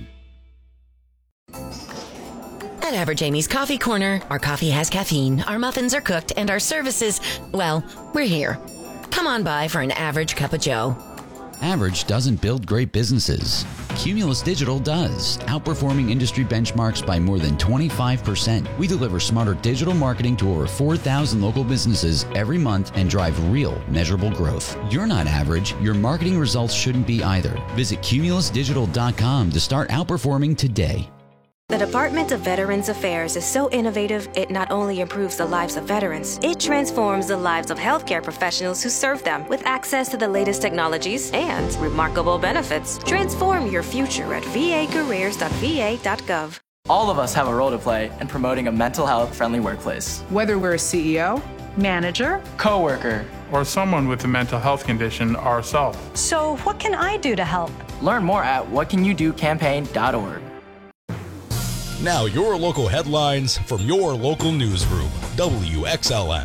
[SPEAKER 13] At Average Amy's Coffee Corner, our coffee has caffeine, our muffins are cooked, and our services, well, we're here. Come on by for an average cup of joe.
[SPEAKER 23] Average doesn't build great businesses. Cumulus Digital does, outperforming industry benchmarks by more than 25%. We deliver smarter digital marketing to over 4,000 local businesses every month and drive real, measurable growth. You're not average. Your marketing results shouldn't be either. Visit cumulusdigital.com to start outperforming today.
[SPEAKER 26] The Department of Veterans Affairs is so innovative, it not only improves the lives of veterans, it transforms the lives of healthcare professionals who serve them with access to the latest technologies and remarkable benefits. Transform your future at vacareers.va.gov.
[SPEAKER 27] All of us have a role to play in promoting a mental health friendly workplace.
[SPEAKER 32] Whether we're a CEO, manager,
[SPEAKER 27] coworker,
[SPEAKER 33] or someone with a mental health condition ourselves.
[SPEAKER 34] So what can I do to help?
[SPEAKER 27] Learn more at whatcanyoudocampaign.org.
[SPEAKER 17] Now your local headlines from your local newsroom. WXLN.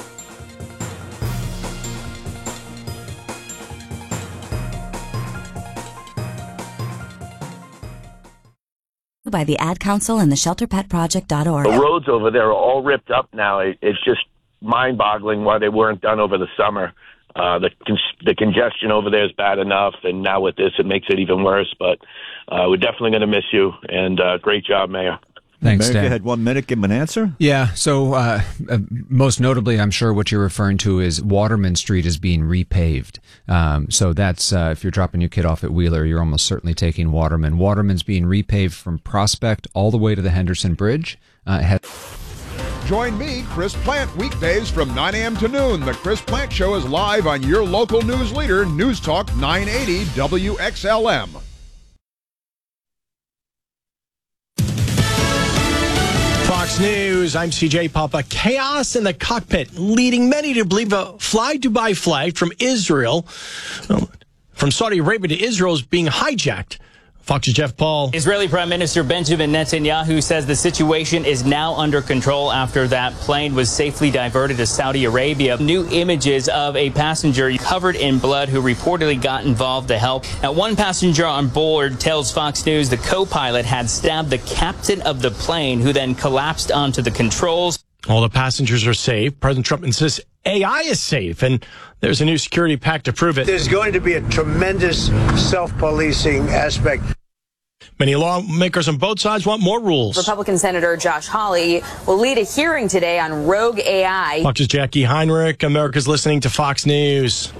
[SPEAKER 35] By the Ad Council and the ShelterPetProject.org.
[SPEAKER 36] The roads over there are all ripped up now. It's just mind-boggling why they weren't done over the summer. The congestion over there is bad enough, and now with this, it makes it even worse. But we're definitely going to miss you, and great job, Mayor.
[SPEAKER 1] Thanks,
[SPEAKER 2] America
[SPEAKER 1] Dan.
[SPEAKER 2] had 1 minute. Give him an answer.
[SPEAKER 1] Yeah. So most notably, I'm sure what you're referring to is Waterman Street is being repaved. So that's if you're dropping your kid off at Wheeler, you're almost certainly taking Waterman. Waterman's being repaved from Prospect all the way to the Henderson Bridge.
[SPEAKER 37] Join me, Chris Plant, weekdays from 9 a.m. to noon. The Chris Plant Show is live on your local news leader, News Talk 980 WXLM.
[SPEAKER 21] Fox News, I'm CJ Papa. Chaos in the cockpit, leading many to believe a Fly Dubai flight from Israel, from Saudi Arabia to Israel, is being hijacked. Fox's Jeff Paul.
[SPEAKER 38] Israeli Prime Minister Benjamin Netanyahu says the situation is now under control after that plane was safely diverted to Saudi Arabia. New images of a passenger covered in blood who reportedly got involved to help. Now, one passenger on board tells Fox News the co-pilot had stabbed the captain of the plane, who then collapsed onto the controls.
[SPEAKER 21] All the passengers are safe. President Trump insists AI is safe, and there's a new security pact to prove it.
[SPEAKER 39] There's going to be a tremendous self-policing aspect.
[SPEAKER 21] Many lawmakers on both sides want more rules.
[SPEAKER 40] Republican Senator Josh Hawley will lead a hearing today on rogue AI.
[SPEAKER 21] Fox's Jackie Heinrich. America's listening to Fox News.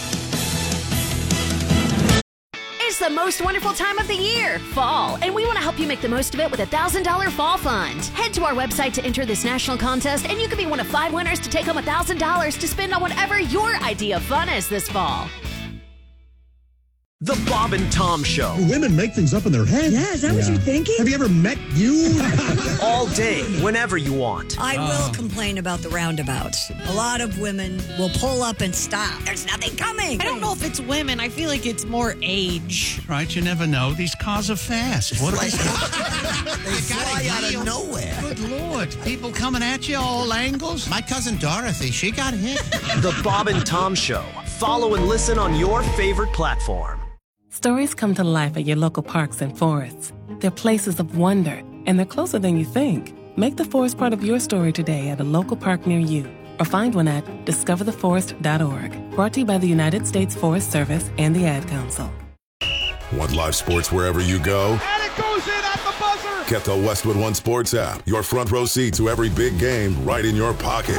[SPEAKER 22] It's the most wonderful time of the year, fall, and we want to help you make the most of it with a $1,000 fall fund. Head to our website to enter this national contest, and you can be one of 5 winners to take home $1,000 to spend on whatever your idea of fun is this fall.
[SPEAKER 3] The Bob and Tom Show.
[SPEAKER 4] Women make things up in their head.
[SPEAKER 5] Yeah, is that what you're thinking?
[SPEAKER 4] Have you ever met you?
[SPEAKER 3] All day, whenever you want.
[SPEAKER 5] I will complain about the roundabouts. A lot of women will pull up and stop. There's nothing coming.
[SPEAKER 6] I don't know if it's women. I feel like it's more age.
[SPEAKER 4] Right, you never know. These cars are fast. What
[SPEAKER 5] They fly out of nowhere.
[SPEAKER 4] Good Lord. People coming at you all angles. My cousin Dorothy, she got hit.
[SPEAKER 3] The Bob and Tom Show. Follow and listen on your favorite platform.
[SPEAKER 7] Stories come to life at your local parks and forests. They're places of wonder, and they're closer than you think. Make the forest part of your story today at a local park near you, or find one at discovertheforest.org. Brought to you by the United States Forest Service and the Ad Council.
[SPEAKER 8] Want live sports wherever you go?
[SPEAKER 37] And it goes in at the buzzer.
[SPEAKER 8] Get the Westwood One Sports app. Your front row seat to every big game right in your pocket.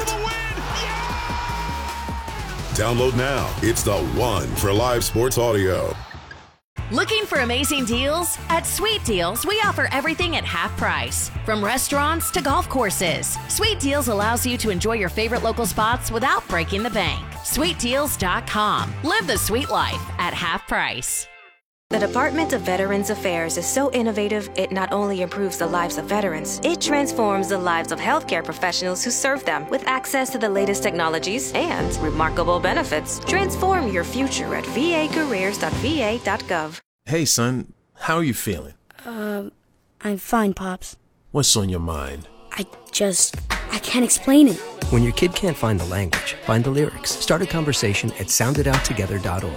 [SPEAKER 8] Download now. It's the one for live sports audio.
[SPEAKER 22] Looking for amazing deals? At Sweet Deals, we offer everything at half price. From restaurants to golf courses, Sweet Deals allows you to enjoy your favorite local spots without breaking the bank. SweetDeals.com. Live the sweet life at half price.
[SPEAKER 26] The Department of Veterans Affairs is so innovative, it not only improves the lives of veterans, it transforms the lives of healthcare professionals who serve them with access to the latest technologies and remarkable benefits. Transform your future at vacareers.va.gov.
[SPEAKER 9] Hey, son, how are you feeling?
[SPEAKER 10] I'm fine, Pops.
[SPEAKER 9] What's on your mind?
[SPEAKER 10] I can't explain it.
[SPEAKER 11] When your kid can't find the language, find the lyrics. Start a conversation at soundedouttogether.org.